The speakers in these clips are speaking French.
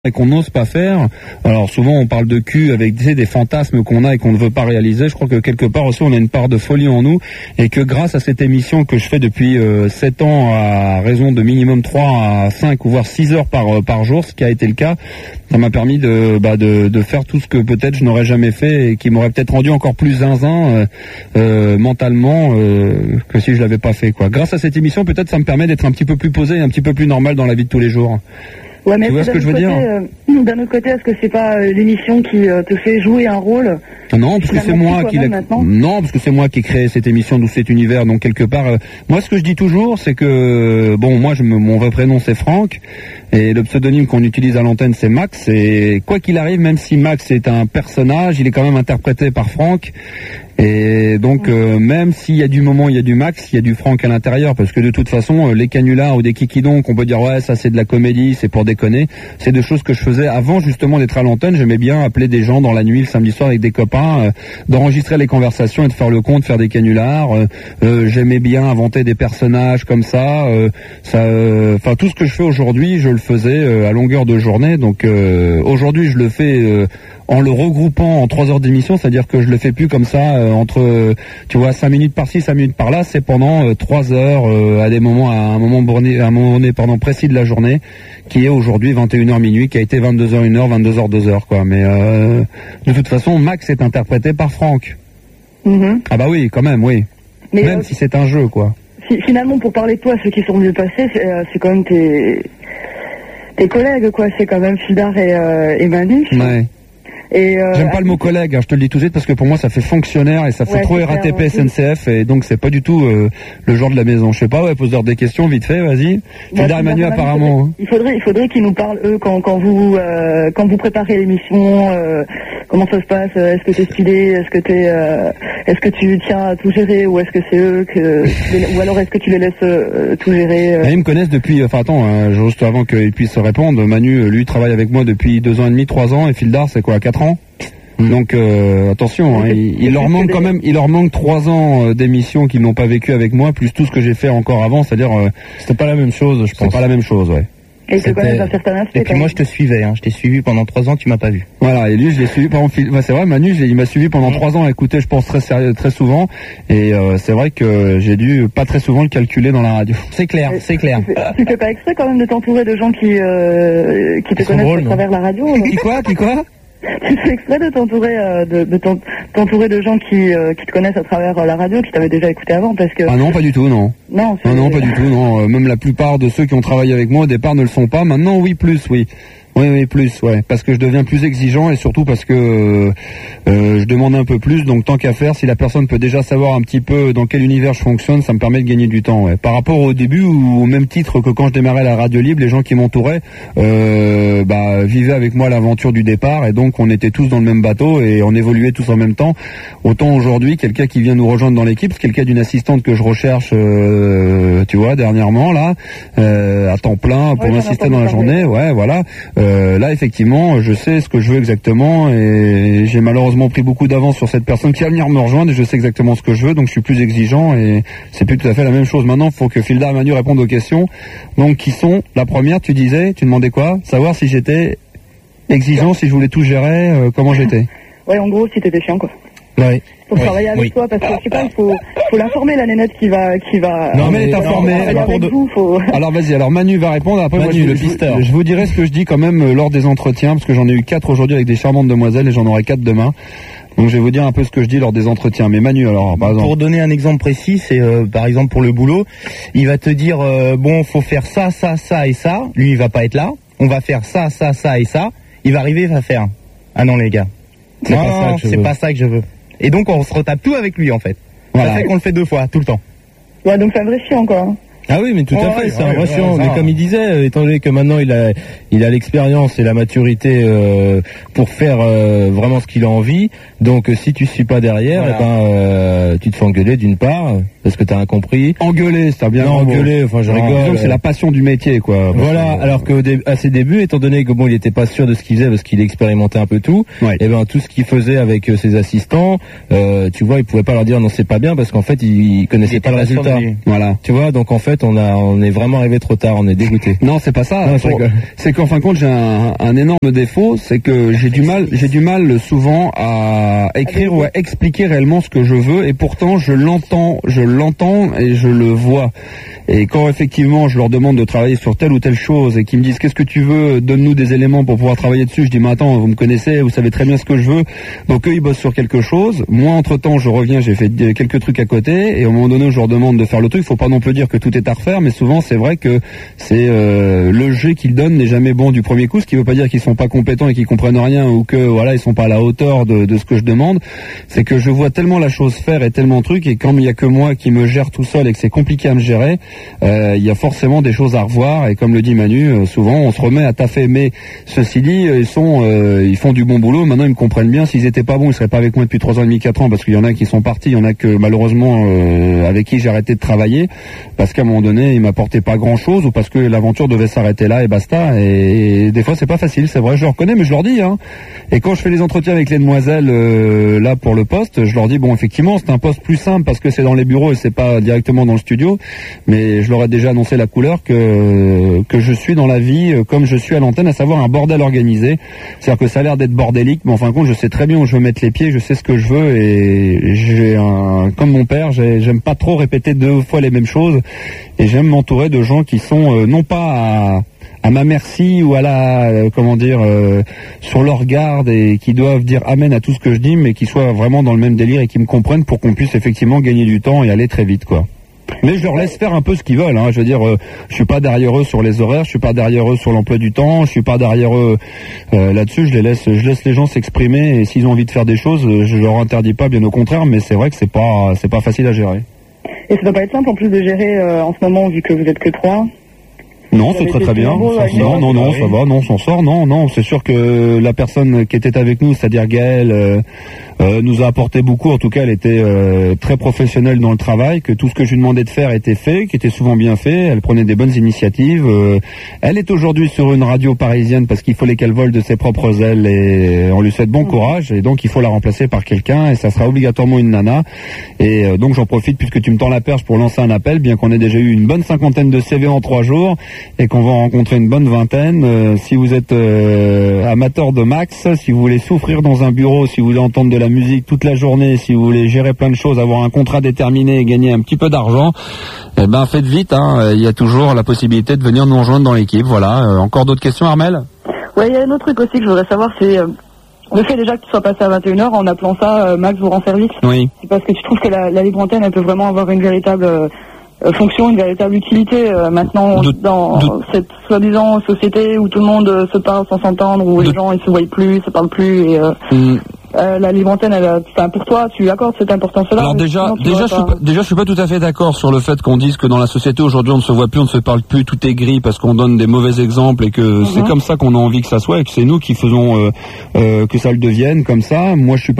et qu'on n'ose pas faire. Alors souvent on parle de cul avec des fantasmes qu'on a et qu'on ne veut pas réaliser. Je crois que quelque part aussi on a une part de folie en nous et que grâce à cette émission que je fais depuis 7 ans à raison de minimum 3 à 5 ou voire 6 heures par jour, ce qui a été le cas, ça m'a permis de faire tout ce que peut-être je n'aurais jamais fait et qui m'aurait peut-être rendu encore plus zinzin mentalement que si je l'avais pas fait, quoi. Grâce à cette émission, peut-être ça me permet d'être un petit peu plus posé et un petit peu plus normal dans la vie de tous les jours. Ouais, mais tu vois ce que je veux dire ? D'un autre côté, est-ce que c'est pas l'émission qui te fait jouer un rôle ? Non, parce que c'est moi qui parce que c'est moi qui ai créé cette émission d'où cet univers. Donc quelque part, moi ce que je dis toujours, c'est que mon vrai prénom c'est Franck et le pseudonyme qu'on utilise à l'antenne c'est Max. Et quoi qu'il arrive, même si Max est un personnage, il est quand même interprété par Franck. Et donc même s'il y a du moment, il y a du Max, il y a du Franck à l'intérieur, parce que de toute façon les canulars ou des kikidons qu'on peut dire ouais ça c'est de la comédie, c'est pour déconner, c'est des choses que je faisais avant justement d'être à l'antenne. J'aimais bien appeler des gens dans la nuit le samedi soir avec des copains, d'enregistrer les conversations et de faire le compte, faire des canulars. J'aimais bien inventer des personnages comme ça. Enfin tout ce que je fais aujourd'hui, je le faisais à longueur de journée. Donc aujourd'hui je le fais en le regroupant en 3 heures d'émission, c'est-à-dire que je le fais plus comme ça entre 5 minutes par-ci, 5 minutes par-là, c'est pendant 3 heures à un moment donné précis de la journée, qui est aujourd'hui 21h minuit, qui a été 22h 1h, 22h 2h quoi. Mais de toute façon, Max est interprété par Franck. Ah bah oui, quand même, oui. Mais même si c'est un jeu, quoi. Finalement, pour parler de toi, ceux qui sont mieux passés, c'est quand même tes collègues, quoi. C'est quand même Fildar et Manu. Ouais. J'aime pas le mot collègue, je te le dis tout de suite, parce que pour moi ça fait fonctionnaire et ça fait trop RATP SNCF et donc c'est pas du tout le genre de la maison. Je sais pas, pose-leur des questions vite fait, vas-y. Fildar et Manu apparemment. Il faudrait qu'ils nous parlent eux quand vous préparez l'émission, comment ça se passe, est-ce que t'es stylé, est-ce que tu tiens à tout gérer ou est-ce que c'est eux ou alors est-ce que tu les laisses tout gérer Ils me connaissent depuis, juste avant qu'ils puissent répondre, Manu lui travaille avec moi depuis 2 ans et demi, 3 ans et Fildar c'est quoi, 4 ans. Donc attention, il leur manque 3 ans d'émission qu'ils n'ont pas vécu avec moi, plus tout ce que j'ai fait encore avant, c'est-à-dire c'était pas la même chose, je pense. C'est pas la même chose, ouais. Et ils te connaissent un certain aspect. Et puis moi je te suivais, je t'ai suivi pendant 3 ans, tu m'as pas vu. Voilà, et lui je l'ai suivi pendant c'est vrai, Manu il m'a suivi pendant 3 ans, écoutez, je pense très souvent, et c'est vrai que j'ai dû pas très souvent le calculer dans la radio. C'est clair. Tu fais pas exprès quand même de t'entourer de gens qui te connaissent à travers la radio. Qui quoi Tu fais exprès de t'entourer de gens qui te connaissent à travers la radio, qui t'avaient déjà écouté avant, parce que... Ah non, pas du tout, non. Non, pas du tout, non. Même la plupart de ceux qui ont travaillé avec moi au départ ne le sont pas. Maintenant, oui, plus, oui. Oui, plus, ouais. Parce que je deviens plus exigeant et surtout parce que je demande un peu plus. Donc tant qu'à faire, si la personne peut déjà savoir un petit peu dans quel univers je fonctionne, ça me permet de gagner du temps. Ouais. Par rapport au début, ou au même titre que quand je démarrais la radio libre, les gens qui m'entouraient vivaient avec moi l'aventure du départ et donc on était tous dans le même bateau et on évoluait tous en même temps. Autant aujourd'hui, quelqu'un qui vient nous rejoindre dans l'équipe, c'est quelqu'un d'une assistante que je recherche, dernièrement là, à temps plein pour m'assister dans la journée. Ouais, voilà. Là effectivement je sais ce que je veux exactement et j'ai malheureusement pris beaucoup d'avance sur cette personne qui va venir me rejoindre et je sais exactement ce que je veux, donc je suis plus exigeant et c'est plus tout à fait la même chose. Maintenant il faut que Fildar et Manu répondent aux questions. Donc qui sont, la première tu demandais quoi? Savoir si j'étais exigeant, si je voulais tout gérer, comment j'étais. Ouais, en gros si t'étais chiant quoi. Ouais. Pour travailler avec toi, parce que je sais pas, il faut l'informer la nénette qui va. Non mais elle est informée. Alors vas-y, alors Manu va répondre. Après Manu, le pisteur. Je vous dirai ce que je dis quand même lors des entretiens, parce que j'en ai eu 4 aujourd'hui avec des charmantes demoiselles et j'en aurai 4 demain. Donc je vais vous dire un peu ce que je dis lors des entretiens. Mais Manu, alors par exemple. Pour donner un exemple précis, c'est par exemple pour le boulot, il va te dire faut faire ça et ça. Lui il va pas être là. On va faire ça et ça. Il va arriver, il va faire. Ah non les gars, c'est pas ça que je veux. Et donc on se retape tout avec lui en fait. Voilà. Ça fait qu'on le fait 2 fois, tout le temps. Ouais, donc c'est un vrai chiant quoi. Ah oui, mais tout à fait, c'est un vrai chiant. Mais comme il disait, étant donné que maintenant il a l'expérience et la maturité pour faire vraiment ce qu'il a envie, donc si tu suis pas derrière, tu te fais engueuler d'une part, parce que t'as incompris. Engueuler, c'est bien. Non, engueuler, enfin je rigole. C'est la passion du métier, quoi. Voilà, alors qu'à ses débuts, étant donné que il était pas sûr de ce qu'il faisait, parce qu'il expérimentait un peu tout, et tout ce qu'il faisait avec ses assistants, tu vois, il pouvait pas leur dire non c'est pas bien, parce qu'en fait il connaissait pas le résultat. Voilà. Tu vois, donc en fait fait, on est vraiment arrivé trop tard, on est dégoûté. Non, c'est pas ça. C'est qu'en fin de compte, j'ai un énorme défaut, c'est que j'ai du mal souvent à écrire ou à expliquer réellement ce que je veux, et pourtant je l'entends et je le vois. Et quand effectivement je leur demande de travailler sur telle ou telle chose et qu'ils me disent qu'est-ce que tu veux, donne-nous des éléments pour pouvoir travailler dessus, je dis mais attends, vous me connaissez, vous savez très bien ce que je veux. Donc eux ils bossent sur quelque chose, moi entre temps je reviens, j'ai fait quelques trucs à côté, et au moment donné je leur demande de faire le truc. Il faut pas non plus dire que tout est à refaire, mais souvent c'est vrai que c'est le jet qu'ils donnent n'est jamais bon du premier coup, ce qui veut pas dire qu'ils sont pas compétents et qu'ils comprennent rien, ou que voilà ils sont pas à la hauteur de ce que je demande. C'est que je vois tellement la chose faire et tellement de trucs, et quand il y a que moi qui me gère tout seul et que c'est compliqué à me gérer, il y a forcément des choses à revoir, et comme le dit Manu, souvent on se remet à taffer. Mais ceci dit, ils font du bon boulot. Maintenant ils me comprennent bien. S'ils étaient pas bons, ils seraient pas avec moi depuis 3 ans et demi, 4 ans, parce qu'il y en a qui sont partis, il y en a que malheureusement avec qui j'ai arrêté de travailler parce qu'à un moment donné ils m'apportaient pas grand chose, ou parce que l'aventure devait s'arrêter là et basta. Et des fois c'est pas facile, c'est vrai, je le reconnais, mais je leur dis Et quand je fais les entretiens avec les demoiselles là pour le poste, je leur dis bon effectivement c'est un poste plus simple parce que c'est dans les bureaux et c'est pas directement dans le studio, mais je leur ai déjà annoncé la couleur que je suis dans la vie comme je suis à l'antenne, à savoir un bordel organisé. C'est-à-dire que ça a l'air d'être bordélique, mais en fin de compte je sais très bien où je veux mettre les pieds, je sais ce que je veux, et comme mon père, j'aime pas trop répéter 2 fois les mêmes choses, et j'aime m'entourer de gens qui sont non pas à ma merci ou à la sur leur garde, et qui doivent dire amen à tout ce que je dis, mais qui soient vraiment dans le même délire et qui me comprennent pour qu'on puisse effectivement gagner du temps et aller très vite quoi. Mais je leur laisse faire un peu ce qu'ils veulent, je veux dire, je suis pas derrière eux sur les horaires, je suis pas derrière eux sur l'emploi du temps, je suis pas derrière eux là-dessus, je laisse les gens s'exprimer, et s'ils ont envie de faire des choses, je leur interdis pas, bien au contraire, mais c'est vrai que c'est pas facile à gérer. Et ça doit pas être simple en plus de gérer en ce moment, vu que vous êtes que 3. Non, c'est très bien. Non, ça va, non, on s'en sort, non, c'est sûr que la personne qui était avec nous, c'est-à-dire Gaëlle, nous a apporté beaucoup. En tout cas, elle était très professionnelle dans le travail, que tout ce que je lui demandais de faire était fait, qui était souvent bien fait. Elle prenait des bonnes initiatives. Elle est aujourd'hui sur une radio parisienne parce qu'il fallait qu'elle vole de ses propres ailes, et on lui souhaite bon courage, et donc il faut la remplacer par quelqu'un, et ça sera obligatoirement une nana. Et donc j'en profite puisque tu me tends la perche pour lancer un appel, bien qu'on ait déjà eu une bonne 50aine de CV en 3 jours et qu'on va en rencontrer une bonne 20aine. Si vous êtes amateur de max, si vous voulez souffrir dans un bureau, si vous voulez entendre de la musique toute la journée, si vous voulez gérer plein de choses, avoir un contrat déterminé et gagner un petit peu d'argent, faites vite, il y a toujours la possibilité de venir nous rejoindre dans l'équipe. Voilà. Encore d'autres questions, Armel? Ouais, il y a un autre truc aussi que je voudrais savoir, c'est le fait déjà que tu sois passé à 21h en appelant ça Max vous rend service. Oui. C'est parce que tu trouves que la libre antenne, elle peut vraiment avoir une véritable fonction, une véritable utilité maintenant dans cette soi-disant société où tout le monde se parle sans s'entendre, où les gens ils se voient plus, se parlent plus, et la libre antenne, pour toi, tu accordes cette importance-là? Alors je suis pas tout à fait d'accord sur le fait qu'on dise que dans la société aujourd'hui on ne se voit plus, on ne se parle plus, tout est gris parce qu'on donne des mauvais exemples, et que c'est comme ça qu'on a envie que ça soit, et que c'est nous qui faisons que ça le devienne comme ça. Moi je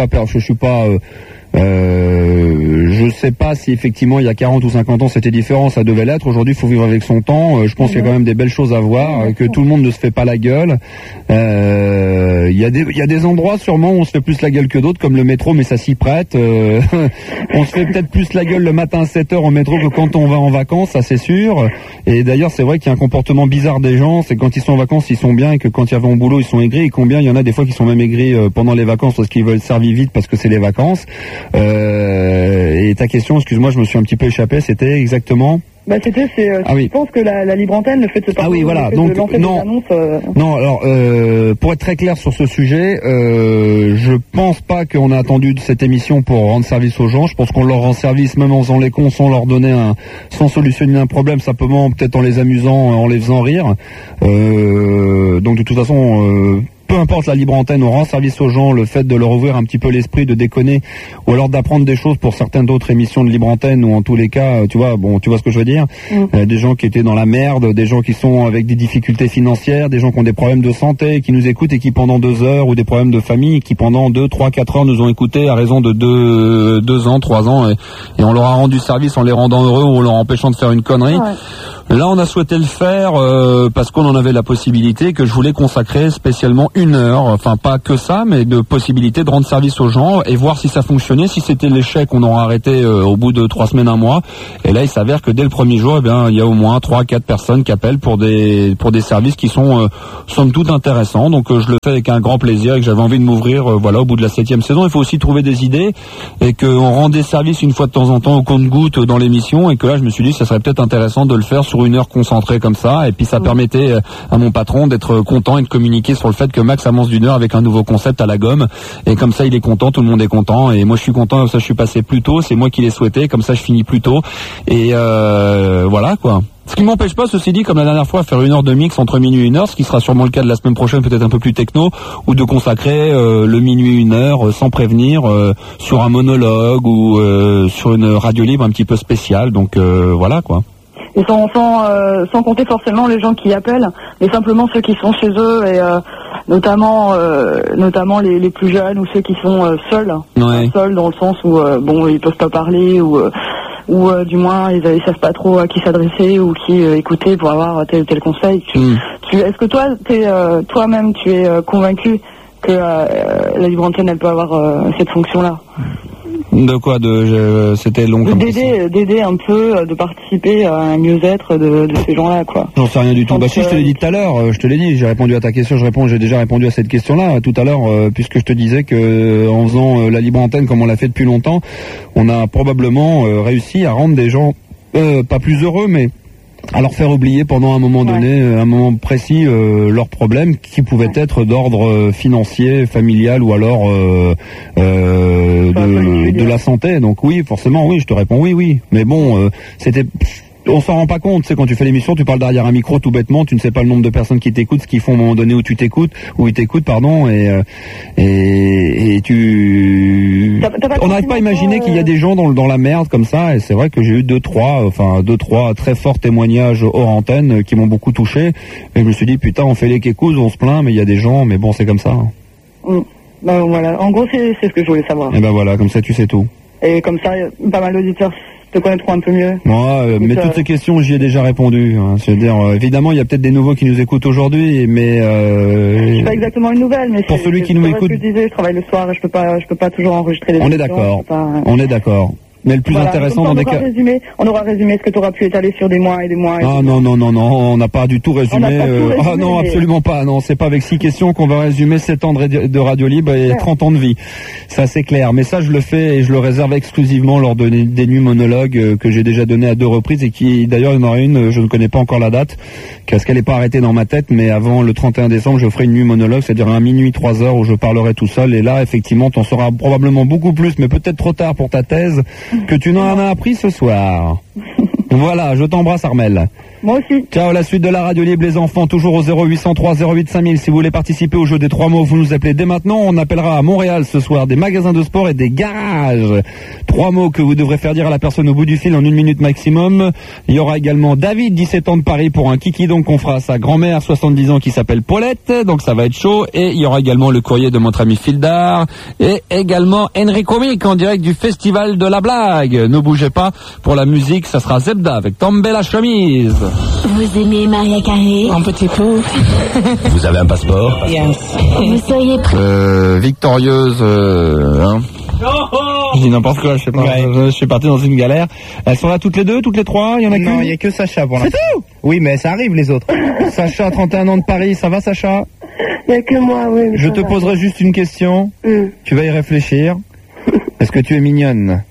sais pas si effectivement il y a 40 ou 50 ans c'était différent, ça devait l'être. Aujourd'hui il faut vivre avec son temps. Je pense qu'il y a quand même des belles choses à voir, que tout le monde ne se fait pas la gueule. Il y a des endroits sûrement où on se fait plus la gueule que d'autres, comme le métro, mais ça s'y prête. On se fait peut-être plus la gueule le matin à 7h au métro que quand on va en vacances, ça c'est sûr. Et d'ailleurs c'est vrai qu'il y a un comportement bizarre des gens, c'est que quand ils sont en vacances ils sont bien, et que quand ils vont au boulot ils sont aigris, et combien il y en a des fois qui sont même aigris pendant les vacances parce qu'ils veulent servir vite parce que c'est les vacances. Et ta question, excuse-moi, je me suis un petit peu échappé, c'était exactement... Je pense que la libre antenne, le fait de se parler, donc non, alors pour être très clair sur ce sujet, je pense pas qu'on a attendu de cette émission pour rendre service aux gens. Je pense qu'on leur rend service même en faisant les cons, sans leur donner sans solutionner un problème, simplement peut-être en les amusant, en les faisant rire. Donc de toute façon, peu importe la libre antenne, on rend service aux gens. Le fait de leur ouvrir un petit peu l'esprit, de déconner, ou alors d'apprendre des choses pour certaines d'autres émissions de libre antenne, ou en tous les cas, tu vois ce que je veux dire. Des gens qui étaient dans la merde, des gens qui sont avec des difficultés financières, des gens qui ont des problèmes de santé, qui nous écoutent, et qui pendant 2 heures, ou des problèmes de famille, qui pendant 2, 3, 4 heures nous ont écoutés à raison de 2 ans, 3 ans, et on leur a rendu service en les rendant heureux ou en leur empêchant de faire une connerie. Là, on a souhaité le faire parce qu'on en avait la possibilité, que je voulais consacrer spécialement 1 heure, enfin pas que ça, mais de possibilité de rendre service aux gens et voir si ça fonctionnait. Si c'était l'échec, on aurait arrêté au bout de 3 semaines, 1 mois. Et là, il s'avère que dès le premier jour, eh bien, il y a au moins 3-4 personnes qui appellent pour des services qui sont somme toute intéressants. Donc je le fais avec un grand plaisir et que j'avais envie de m'ouvrir voilà, au bout de la 7e saison. Il faut aussi trouver des idées et qu'on rend des services une fois de temps en temps au compte-gouttes dans l'émission, et que là, je me suis dit que ça serait peut-être intéressant de le faire sur 1 heure concentrée comme ça, et puis ça permettait à mon patron d'être content et de communiquer sur le fait que Max avance d'1 heure avec un nouveau concept à la gomme, et comme ça il est content, tout le monde est content, et moi je suis content, comme ça je suis passé plus tôt, c'est moi qui l'ai souhaité, comme ça je finis plus tôt, et voilà quoi. Ce qui m'empêche pas, ceci dit, comme la dernière fois, à faire 1 heure de mix entre minuit et 1 heure, ce qui sera sûrement le cas de la semaine prochaine, peut-être un peu plus techno, ou de consacrer le minuit 1 heure sans prévenir sur un monologue ou sur une radio libre un petit peu spéciale, donc voilà quoi. Et sans compter forcément les gens qui appellent, mais simplement ceux qui sont chez eux, et notamment les plus jeunes, ou ceux qui sont seuls, seuls dans le sens où bon, ils peuvent pas parler, ou du moins ils savent pas trop à qui s'adresser ou qui écouter pour avoir tel ou tel conseil. Est-ce que toi-même tu es convaincu que la libre antenne elle peut avoir cette fonction-là? De quoi? C'était long comme d'aider un peu, de participer à un mieux-être de ces gens-là, quoi. J'en sais rien du tout. Si, je te l'ai dit tout à l'heure, je te l'ai dit, j'ai répondu à ta question, j'ai déjà répondu à cette question-là tout à l'heure, puisque je te disais que en faisant la libre antenne comme on l'a fait depuis longtemps, on a probablement réussi à rendre des gens pas plus heureux, mais à leur faire oublier pendant un moment donné, un moment précis, leurs problèmes qui pouvaient être d'ordre financier, familial, ou alors de la santé. Donc oui, forcément, oui, je te réponds oui. Mais bon, on s'en rend pas compte, c'est quand tu fais l'émission, tu parles derrière un micro tout bêtement, tu ne sais pas le nombre de personnes qui t'écoutent, ce qu'ils font au moment donné où ils t'écoutent, pardon, et on n'arrive pas à imaginer qu'il y a des gens dans la merde comme ça, et c'est vrai que j'ai eu 2-3 très forts témoignages hors antenne qui m'ont beaucoup touché, et je me suis dit putain, on fait les kékous, on se plaint, mais il y a des gens, mais bon, c'est comme ça. Ben voilà, en gros c'est ce que je voulais savoir. Et ben voilà, comme ça tu sais tout. Et comme ça, pas mal d'auditeurs te connaîtront un peu mieux. Moi, mais toutes ces questions, j'y ai déjà répondu. C'est-à-dire, évidemment, il y a peut-être des nouveaux qui nous écoutent aujourd'hui, mais je suis pas exactement une nouvelle, mais pour celui qui nous écoute, ce que je disais, je travaille le soir et je peux pas toujours enregistrer les émissions. On est d'accord. Mais le plus intéressant dans des cas... On aura résumé ce que tu auras pu étaler sur des mois et des mois. Non, on n'a pas du tout résumé. Non, absolument pas. Non, c'est pas avec 6 questions qu'on va résumer 7 ans de radio libre et 30 ans de vie. Ça, c'est clair. Mais ça, je le fais et je le réserve exclusivement lors des nuits monologues que j'ai déjà donné à 2 reprises, et qui, d'ailleurs, il y en aura une, je ne connais pas encore la date, parce qu'elle n'est pas arrêtée dans ma tête, mais avant le 31 décembre, je ferai une nuit monologue, c'est-à-dire un minuit 3 heures où je parlerai tout seul. Et là, effectivement, t'en sauras probablement beaucoup plus, mais peut-être trop tard pour ta thèse, que tu n'en as appris ce soir. Voilà, je t'embrasse Armel. Moi aussi. Ciao, la suite de la radio libre les enfants, toujours au 0803 08 5000. Si vous voulez participer au jeu des 3 mots, vous nous appelez dès maintenant. On appellera à Montréal ce soir des magasins de sport et des garages. 3 mots que vous devrez faire dire à la personne au bout du fil en 1 minute maximum. Il y aura également David, 17 ans de Paris, pour un kiki, donc on fera à sa grand-mère, 70 ans, qui s'appelle Paulette, donc ça va être chaud. Et il y aura également le courrier de notre ami Fildar, et également Enrico Mic en direct du Festival de la Blague. Ne bougez pas, pour la musique, ça sera Zebda avec Tomber la chemise. Vous aimez Maria Carré? Un petit peu. Vous avez un passeport? Yes. Vous seriez prêt? Victorieuse, hein? Je dis n'importe quoi, je sais pas. Ouais. Je suis parti dans une galère. Elles sont là toutes les 2, toutes les 3? Il y en a qu'une? Non, il y a que Sacha pour l'instant. C'est tout? Oui, mais ça arrive les autres. Sacha, 31 ans de Paris, ça va Sacha? Il y a que moi, oui. Je te poserai juste une question. Tu vas y réfléchir. Est-ce que tu es mignonne?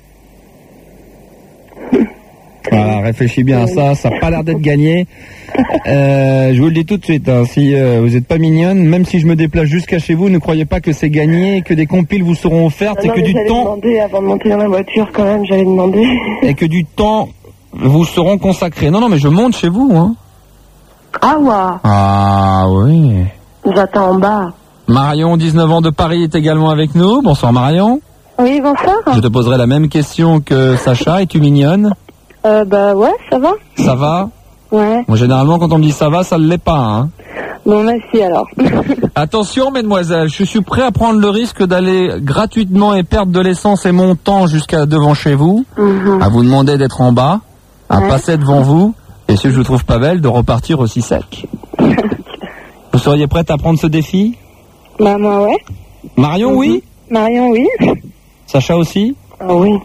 Voilà, réfléchis bien à ça, ça n'a pas l'air d'être gagné. Je vous le dis tout de suite, hein, si vous n'êtes pas mignonne, même si je me déplace jusqu'à chez vous, ne croyez pas que c'est gagné, que des compiles vous seront offertes, et que du temps... demander avant de monter dans la voiture quand même, j'allais demander. Et que du temps vous seront consacrés. Non, mais je monte chez vous, hein. Ah ouais. Ah oui. J'attends en bas. Marion, 19 ans de Paris, est également avec nous. Bonsoir Marion. Oui, bonsoir. Je te poserai la même question que Sacha. Es-tu mignonne? Bah ouais, ça va. Ça va? Ouais. Bon, généralement, quand on me dit ça va, ça ne l'est pas, hein. Bon, merci alors. Attention, mesdemoiselles, je suis prêt à prendre le risque d'aller gratuitement et perdre de l'essence et mon temps jusqu'à devant chez vous, à vous demander d'être en bas, à passer devant vous, Et si je vous trouve pas belle, de repartir aussi sec. Vous seriez prête à prendre ce défi? Bah moi ouais. Marion, oui? Marion, oui. Sacha aussi? Ah oui.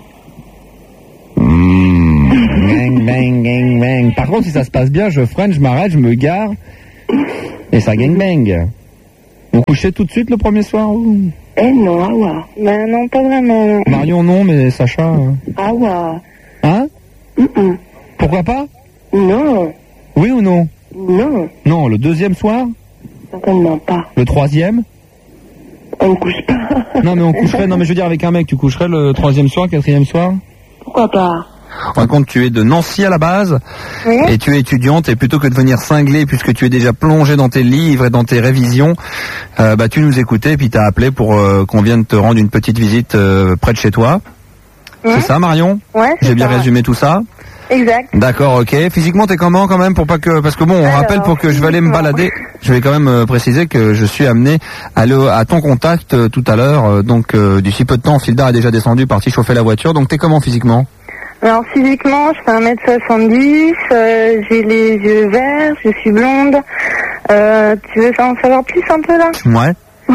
Bang, bang, gang, bang. Par contre, si ça se passe bien, je freine, je m'arrête, je me gare. Et ça gang bang. Vous couchez tout de suite le premier soir ou... Non, ah ouais. Bah non, pas vraiment. Marion, non, mais Sacha... Ah ouais. Hein? Pourquoi pas? Non. Oui ou non? Non. Non, le deuxième soir? Certainement pas. Le troisième? On ne couche pas. Non, mais on coucherait... Non, mais je veux dire, avec un mec, tu coucherais le troisième soir, quatrième soir? Pourquoi pas? En compte, tu es de Nancy à la base, et tu es étudiante, et plutôt que de venir cingler, puisque tu es déjà plongée dans tes livres et dans tes révisions, tu nous écoutais, et puis t'as appelé pour qu'on vienne te rendre une petite visite près de chez toi. C'est ça, Marion? Ouais. J'ai bien résumé tout ça? Exact. D'accord, ok. Physiquement, t'es comment quand même, pour pas que... Parce que bon, on rappelle, pour que je vais aller me balader, je vais quand même préciser que je suis amené à aller à ton contact tout à l'heure, donc d'ici peu de temps, Fildar est déjà descendu, parti chauffer la voiture, donc t'es comment physiquement? Alors physiquement, je fais 1m70, j'ai les yeux verts, je suis blonde. Tu veux en savoir plus un peu là? Ouais.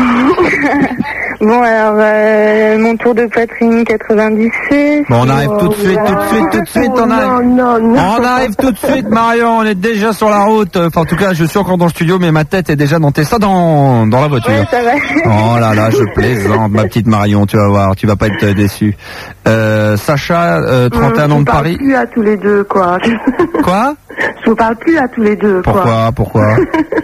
Bon alors, mon tour de poitrine 90C. Bon, on arrive tout de suite, on arrive. Non. On arrive tout de suite, Marion, on est déjà sur la route. Enfin, en tout cas, je suis encore dans le studio, mais ma tête est déjà dans la voiture. Ouais, ça va. Oh là là, je plaisante, ma petite Marion, tu vas voir, tu vas pas être déçue. Sacha, 31 ans de Paris. Je vous parle plus à tous les deux, quoi. Quoi? Je vous parle plus à tous les deux, quoi. Pourquoi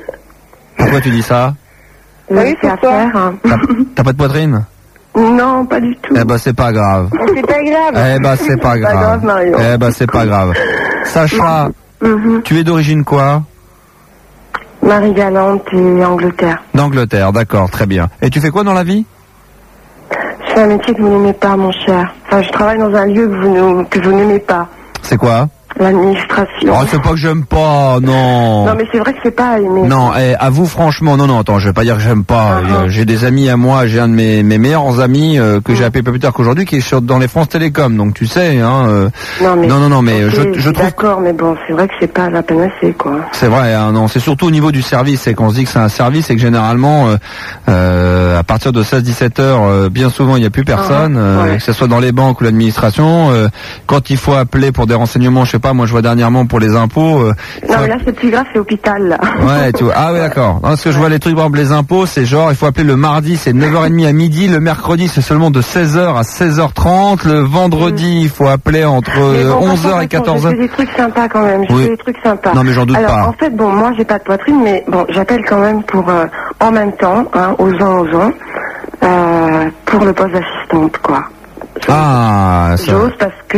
tu dis ça? Oui, c'est à faire. Hein. T'as pas de poitrine? Non, pas du tout. Eh ben, c'est pas grave. C'est pas grave. Eh ben, c'est pas grave. Pas grave, Marion. Eh ben, c'est pas grave. Sacha, tu es d'origine quoi? Marie-Galante et Angleterre. D'Angleterre, d'accord, très bien. Et tu fais quoi dans la vie? Je fais un métier que vous n'aimez pas, mon cher. Enfin, je travaille dans un lieu que vous n'aimez pas. C'est quoi? L'administration. Oh, c'est pas que j'aime pas, non. Non, mais c'est vrai que c'est pas aimé. Non, avoue franchement, non, attends, je vais pas dire que j'aime pas. J'ai des amis à moi, j'ai un de mes meilleurs amis que j'ai appelé pas plus tard qu'aujourd'hui, qui est dans les France Télécom, donc tu sais, hein. Non, mais okay, je trouve. D'accord, mais bon, c'est vrai que c'est pas la panacée, quoi. C'est vrai, hein, non, c'est surtout au niveau du service, c'est qu'on se dit que c'est un service et que généralement, à partir de 16-17 heures, bien souvent il n'y a plus personne, que ce soit dans les banques ou l'administration. Quand il faut appeler pour des renseignements, je sais pas, moi je vois dernièrement pour les impôts. Non, mais là c'est plus grave, c'est hôpital, là. Ouais, tu vois. Ah oui, d'accord. Non, parce que je vois les trucs, par exemple, les impôts, c'est genre, il faut appeler le mardi, c'est 9h30 à midi, le mercredi, c'est seulement de 16h à 16h30, le vendredi, il faut appeler entre 11h et 14h. Je fais des trucs sympas quand même, je fais des trucs sympas. Non, mais j'en doute pas. Alors, en fait, bon, moi j'ai pas de poitrine, mais bon, j'appelle quand même pour, en même temps, hein, aux ans, pour le poste d'assistante, quoi. J'ose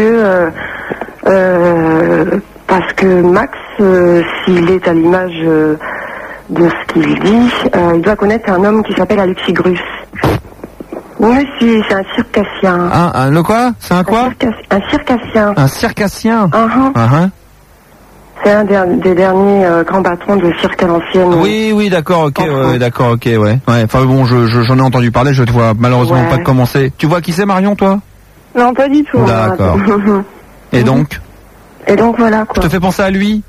parce que Max, s'il est à l'image de ce qu'il dit, il doit connaître un homme qui s'appelle Alexis Grus. Oui, si, c'est un circassien. Le quoi? C'est un quoi? Un circassien. Un circassien? C'est un des derniers grands patrons de cirque à l'ancienne. Oui, d'accord, ok, ouais. Enfin bon, j'en ai entendu parler, je te vois malheureusement pas commencer. Tu vois qui c'est, Marion, toi? Non, pas du tout. D'accord. Et donc? Et donc voilà, quoi. Je te fais penser à lui?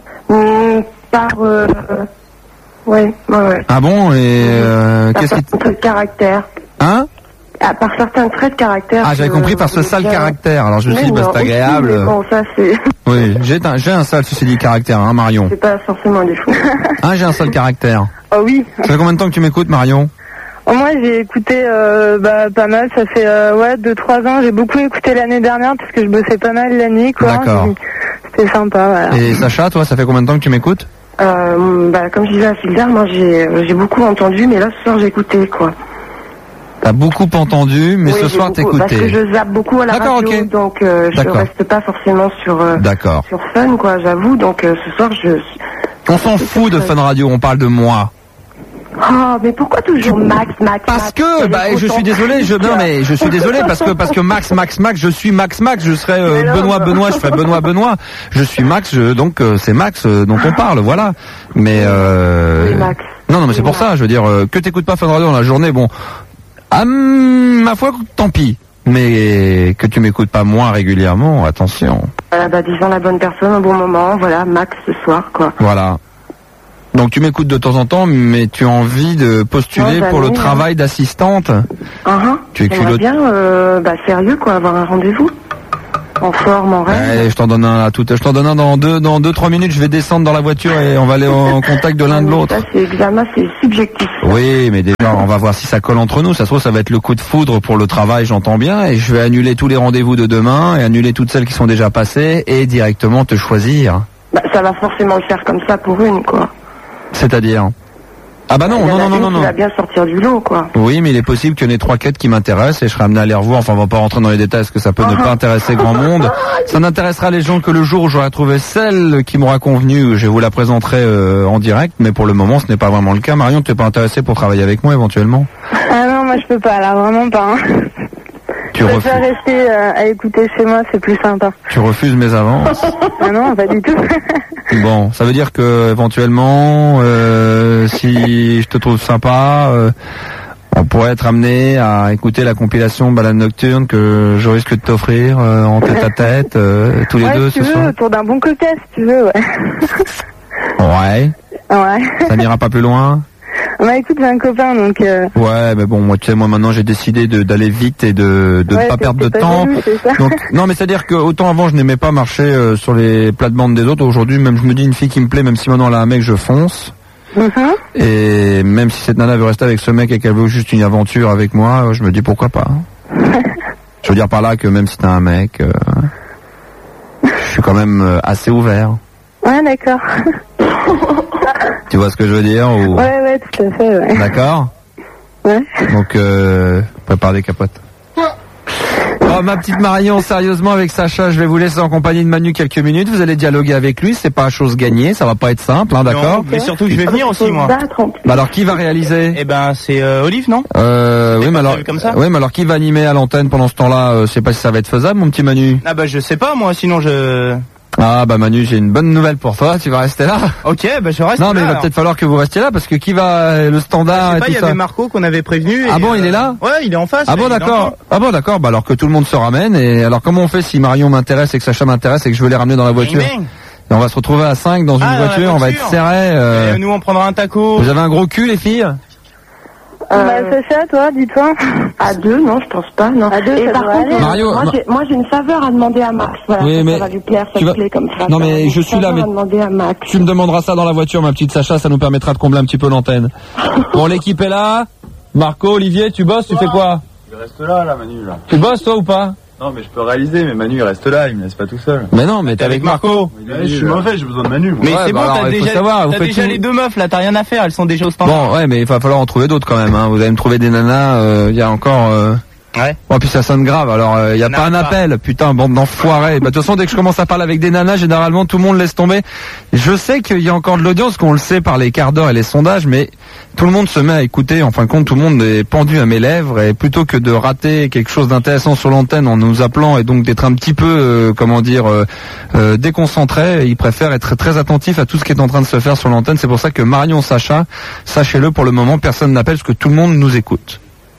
Ouais. Ah bon? Et qu'est-ce qui... Par caractère. Hein? Par certains traits de caractère. Ah, j'avais compris par ce sale caractère. Alors je me suis dit, c'est agréable. Mais bon, ça c'est... Oui, j'ai un sale, ceci dit, caractère, hein, Marion. C'est pas forcément un défaut. J'ai un sale caractère. Oh oui. Ça fait combien de temps que tu m'écoutes, Marion? Moi j'ai écouté pas mal, ça fait 2-3 ans, j'ai beaucoup écouté l'année dernière parce que je bossais pas mal la nuit, quoi. D'accord. C'était sympa, voilà. Et Sacha, toi, ça fait combien de temps que tu m'écoutes? Comme je disais à Fildar, moi j'ai beaucoup entendu, mais là ce soir j'ai écouté, quoi. T'as beaucoup entendu, mais ce soir t'écoutais. Parce que je zappe beaucoup à la radio, donc je reste pas forcément sur Fun, quoi, j'avoue, donc ce soir On s'en fout de Fun Radio, on parle de moi. Oh, mais pourquoi toujours Max? Parce que, je suis désolé, je suis désolé parce que Max, je suis Max, je serais Benoît, je ferais Benoît, je suis Max, donc c'est Max dont on parle, voilà. Mais oui, Max. Non, mais c'est pour ça, je veux dire que t'écoutes pas Fun Radio dans la journée, bon. Ma foi, tant pis. Mais que tu m'écoutes pas moins régulièrement, attention. Disons la bonne personne au bon moment, voilà, Max ce soir, quoi. Voilà. Donc tu m'écoutes de temps en temps, mais tu as envie de postuler pour le travail d'assistante. Tu es J'aimerais bien, sérieux, quoi, avoir un rendez-vous. En forme, en rêve. Allez, je t'en donne un dans 2-3 minutes, je vais descendre dans la voiture et on va aller en contact de l'un de l'autre. Ça, c'est examen, c'est subjectif. Oui, mais déjà, on va voir si ça colle entre nous. Ça se trouve, ça va être le coup de foudre pour le travail, j'entends bien, et je vais annuler tous les rendez-vous de demain et annuler toutes celles qui sont déjà passées et directement te choisir. Ça va forcément le faire comme ça pour une, quoi. C'est-à-dire? Ah bah non. Il va bien sortir du lot, quoi. Oui, mais il est possible qu'il y en ait 3-4 qui m'intéressent et je serai amené à les revoir. Enfin, on va pas rentrer dans les détails parce que ça peut ne pas intéresser grand monde. Ça n'intéressera les gens que le jour où j'aurai trouvé celle qui m'aura convenu. Je vous la présenterai en direct, mais pour le moment, ce n'est pas vraiment le cas. Marion, tu n'es pas intéressée pour travailler avec moi éventuellement? Ah non, moi je peux pas, là, vraiment pas. Tu refuses. Je préfère rester à écouter chez moi, c'est plus sympa. Tu refuses mes avances? Ah non, pas du tout. Bon, ça veut dire que éventuellement, si je te trouve sympa, on pourrait être amené à écouter la compilation Balade Nocturne que je risque de t'offrir en tête à tête, tous les deux ce soir. Autour d'un bon cocktail, si tu veux, ouais. Ouais. Ça n'ira pas plus loin? Écoute, j'ai un copain, donc... Ouais, mais bon, moi, tu sais, maintenant, j'ai décidé d'aller vite et de ne pas perdre de temps. Donc, non, mais c'est-à-dire que autant avant, je n'aimais pas marcher sur les plates-bandes des autres. Aujourd'hui, même, je me dis, une fille qui me plaît, même si maintenant elle a un mec, je fonce. Et même si cette nana veut rester avec ce mec et qu'elle veut juste une aventure avec moi, je me dis, pourquoi pas. Je veux dire par là que même si t'as un mec, je suis quand même assez ouvert. Ouais, d'accord. Tu vois ce que je veux dire ou... Ouais, tout à fait, ouais. D'accord. Ouais. Donc, prépare des capotes. Oh, ma petite Marion, sérieusement, avec Sacha, je vais vous laisser en compagnie de Manu quelques minutes. Vous allez dialoguer avec lui, c'est pas chose gagnée, ça va pas être simple, hein, d'accord? Mais surtout que je vais venir aussi, moi. Bah alors, qui va réaliser? Eh ben, c'est Olive, non? Oui, mais alors, oui, mais alors, qui va animer à l'antenne pendant ce temps-là? Je sais pas si ça va être faisable, mon petit Manu. Ah bah, je sais pas, moi, sinon je... Ah bah Manu, j'ai une bonne nouvelle pour toi, tu vas rester là. Ok, bah je reste là. Non mais il va peut-être falloir que vous restiez là parce que qui va le standard et tout ça. Il y avait Marco qu'on avait prévenu. Ah bon, il est là? Ouais, il est en face. Ah bon d'accord. Ah bon d'accord, bah alors que tout le monde se ramène et alors comment on fait si Marion m'intéresse et que Sacha m'intéresse et que je veux les ramener dans la voiture? Et on va se retrouver à 5 dans une voiture, on va être serrés. Nous on prendra un taco. Vous avez un gros cul les filles? Sacha, toi, dis-toi. À 2, non, je pense pas, non. À 2, et ça par doit contre, aller. Mario, moi j'ai une faveur à demander à Max. Voilà, oui, mais ça va lui plaire, ça lui plaît comme ça. Non mais je suis là, mais tu me demanderas ça dans la voiture, ma petite Sacha, ça nous permettra de combler un petit peu l'antenne. Bon, l'équipe est là. Marco, Olivier, tu bosses, tu fais quoi? Je reste là, Manu, là. Tu bosses toi ou pas? Non, mais je peux réaliser, mais Manu il reste là, il me laisse pas tout seul. Mais non, mais t'es avec Marco. Je suis mauvais, j'ai besoin de Manu. Mais c'est bon, t'as déjà les deux meufs là, t'as rien à faire, elles sont déjà au standard. Bon, ouais, mais il va falloir en trouver d'autres quand même. Hein. Vous allez me trouver des nanas, il y a encore... Ouais. Bon, puis ça sonne grave, alors il y a pas un appel, putain, bande d'enfoirés. Bah de toute façon, dès que je commence à parler avec des nanas, généralement tout le monde laisse tomber. Je sais qu'il y a encore de l'audience, qu'on le sait par les quarts d'heure et les sondages, mais tout le monde se met à écouter. En fin de compte, tout le monde est pendu à mes lèvres et plutôt que de rater quelque chose d'intéressant sur l'antenne en nous appelant et donc d'être un petit peu, déconcentré, ils préfèrent être très attentifs à tout ce qui est en train de se faire sur l'antenne. C'est pour ça que Marion, Sacha, sachez-le, pour le moment, personne n'appelle parce que tout le monde nous écoute.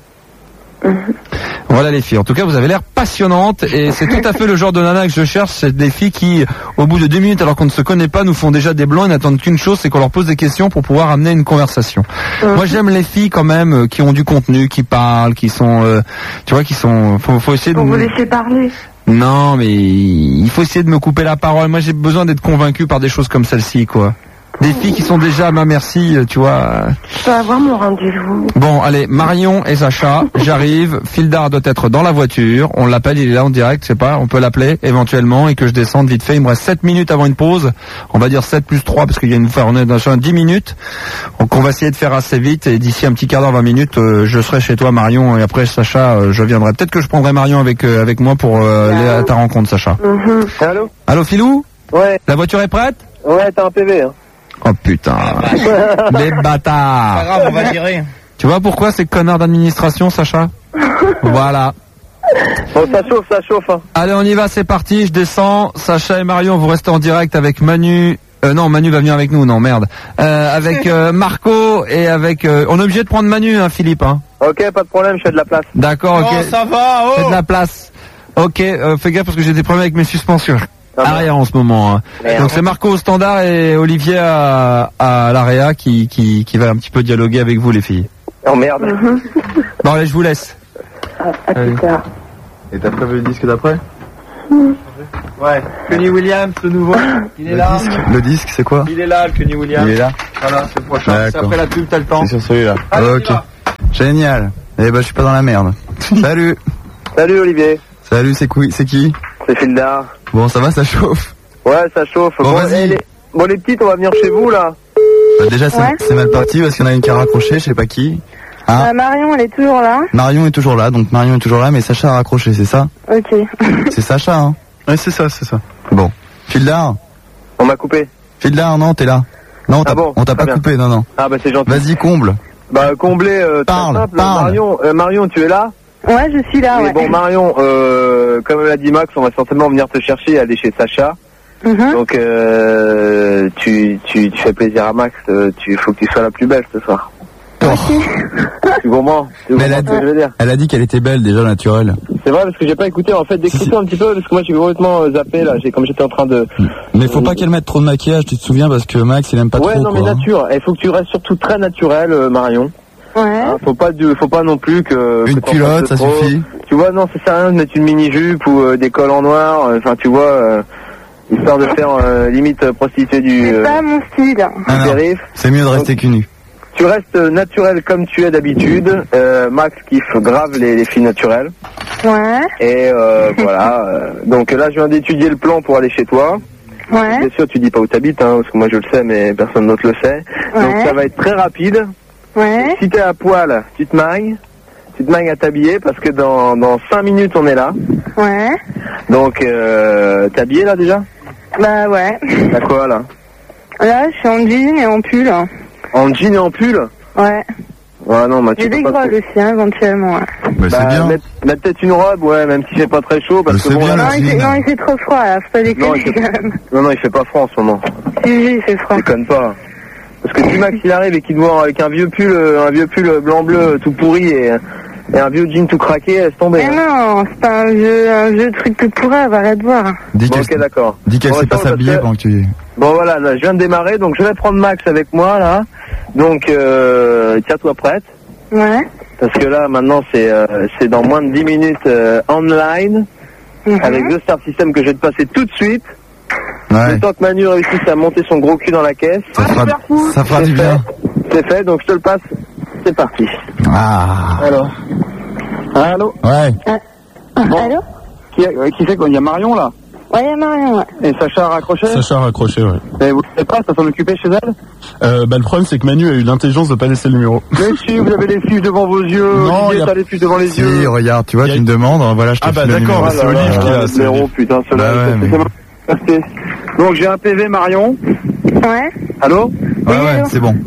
Voilà les filles, en tout cas vous avez l'air passionnantes et c'est tout à fait le genre de nana que je cherche. C'est des filles qui au bout de 2 minutes alors qu'on ne se connaît pas nous font déjà des blancs et n'attendent qu'une chose, c'est qu'on leur pose des questions pour pouvoir amener une conversation. Moi j'aime les filles quand même qui ont du contenu, qui parlent, qui sont tu vois, qui sont faut essayer de vous laisser parler. Non mais il faut essayer de me couper la parole. Moi j'ai besoin d'être convaincu par des choses comme celle-ci quoi. Des filles qui sont déjà à ma merci, tu vois. Je peux avoir mon rendez-vous. Bon, allez, Marion et Sacha, j'arrive. Fildar doit être dans la voiture. On l'appelle, il est là en direct, je sais pas. On peut l'appeler éventuellement et que je descende vite fait. Il me reste 7 minutes avant une pause. On va dire 7 plus 3 parce qu'il y a on est dans 10 minutes. Donc on va essayer de faire assez vite et d'ici un petit quart d'heure, 20 minutes, je serai chez toi, Marion. Et après, Sacha, je viendrai. Peut-être que je prendrai Marion avec moi pour aller à ta rencontre, Sacha. Allô? Allô, Philou? Ouais. La voiture est prête? Ouais, t'as un PV, hein. Oh putain, les bâtards. Pas grave, on va gérer. Tu vois pourquoi ces connards d'administration, Sacha? Voilà. Bon, ça chauffe, hein. Allez, on y va, c'est parti, je descends. Sacha et Marion, vous restez en direct avec Manu Non, Manu va venir avec nous, non, merde. Avec Marco et avec... on est obligé de prendre Manu, hein, Philippe, hein. Ok, pas de problème, je fais de la place. D'accord, ok. Oh, ça va, Fais de la place. Ok, fais gaffe parce que j'ai des problèmes avec mes suspensions. Arrière en ce moment. Hein. Donc c'est Marco au standard et Olivier à l'AREA qui va un petit peu dialoguer avec vous, les filles. Oh merde. Bon, allez, je vous laisse. À plus tard. Et t'as prévu le disque d'après? Ouais, Kenny Williams, le nouveau. Il est là. Le disque, c'est quoi? Il est là, le Kenny Williams. Il est là. Voilà, c'est le prochain. C'est après la pub, t'as le temps. C'est sur celui-là. Allez, Ok. Génial. Eh ben, je suis pas dans la merde. Salut. Salut Olivier. Salut, c'est qui? C'est Fildar. Bon, ça va, ça chauffe? Ouais, ça chauffe. Bon, vas-y. Les petites, on va venir chez vous là. Déjà, c'est mal parti parce qu'il y en a une qui a raccroché, je sais pas qui. Hein? Marion, elle est toujours là. Marion est toujours là, mais Sacha a raccroché, c'est ça? Ok. C'est Sacha, hein? Ouais, c'est ça. Bon. Fildar? On m'a coupé. Fildar, non, t'es là. Non, on t'a pas bien. coupé, non. Ah bah c'est gentil. Vas-y, comble. Bah combler, Parle. Marion, tu es là? Ouais, je suis là, ouais. Bon Marion, comme l'a dit Max, on va certainement venir te chercher et aller chez Sacha. Donc tu fais plaisir à Max, faut que tu sois la plus belle ce soir. Tu comprends ce que je veux dire? Elle a dit qu'elle était belle déjà, naturelle. C'est vrai parce que j'ai pas écouté en fait, d'écouter un petit peu parce que moi j'ai complètement zappé là, comme j'étais en train de... Mais faut pas qu'elle mette trop de maquillage, tu te souviens, parce que Max il aime pas trop. Ouais, non mais nature, il faut que tu restes surtout très naturel, Marion. Ouais. Hein, faut pas non plus que... Une culotte, ça suffit. Tu vois, non, ça sert à rien de mettre une mini-jupe ou des cols en noir, enfin tu vois... histoire de faire limite prostituée du... C'est pas mon style. Périph. C'est mieux de rester cul nu. Tu restes naturel comme tu es d'habitude. Max kiffe grave les filles naturelles. Ouais. Et voilà. Donc là, je viens d'étudier le plan pour aller chez toi. Ouais. Bien sûr, tu dis pas où t'habites, hein, parce que moi je le sais, mais personne d'autre le sait. Ouais. Donc ça va être très rapide. Ouais. Si t'es à poil, tu te mangues à t'habiller, parce que dans 5 minutes on est là. Ouais. Donc t'es habillé là déjà? Bah ouais. T'as quoi là? Là, je suis en jean et en pull. En jean et en pull? Ouais. Ouais, non, bah, j'ai des grolles aussi, hein, éventuellement. Ouais. Bah, c'est bien. Mettre peut-être une robe, ouais, même si c'est pas très chaud, parce que bon... Non, il fait trop froid, là, faut pas déconner quand même. Non, il fait pas froid en ce moment. Si, il fait froid. Déconne pas. Parce que si Max il arrive et qu'il te voit avec un vieux pull blanc-bleu tout pourri et un vieux jean tout craqué, laisse tomber. Mais non, c'est pas un vieux truc tout pourri, arrête de voir. Ok, d'accord. Dis qu'elle sait pas s'habiller pendant que tu... Bon voilà, là, je viens de démarrer, donc je vais prendre Max avec moi, là. Donc, tiens-toi prête. Ouais. Parce que là, maintenant, c'est dans moins de 10 minutes online, avec deux star system que je vais te passer tout de suite. Ouais. Le temps que Manu réussisse à monter son gros cul dans la caisse. Ça fera du bien. C'est fait, donc je te le passe. C'est parti. Ah. Alors. Allô? Ouais. Allô? Qui c'est quoi? Il y a Marion, là? Ouais, il y a Marion, ouais. Et Sacha a raccroché? Sacha a raccroché, ouais. Et vous savez pas, ça s'en occupait chez elle? Le problème, c'est que Manu a eu l'intelligence de pas laisser le numéro. Mais si, vous avez les fiches devant vos yeux. Non, Olivier, t'as les fiches devant les yeux. Si, regarde, tu vois, tu me demandes, voilà, je te file le numéro. Ah bah d'accord, c'est Olive qui a le numéro, putain, cela. Donc j'ai un PV, Marion. Ouais. Allô? Ouais, c'est bon.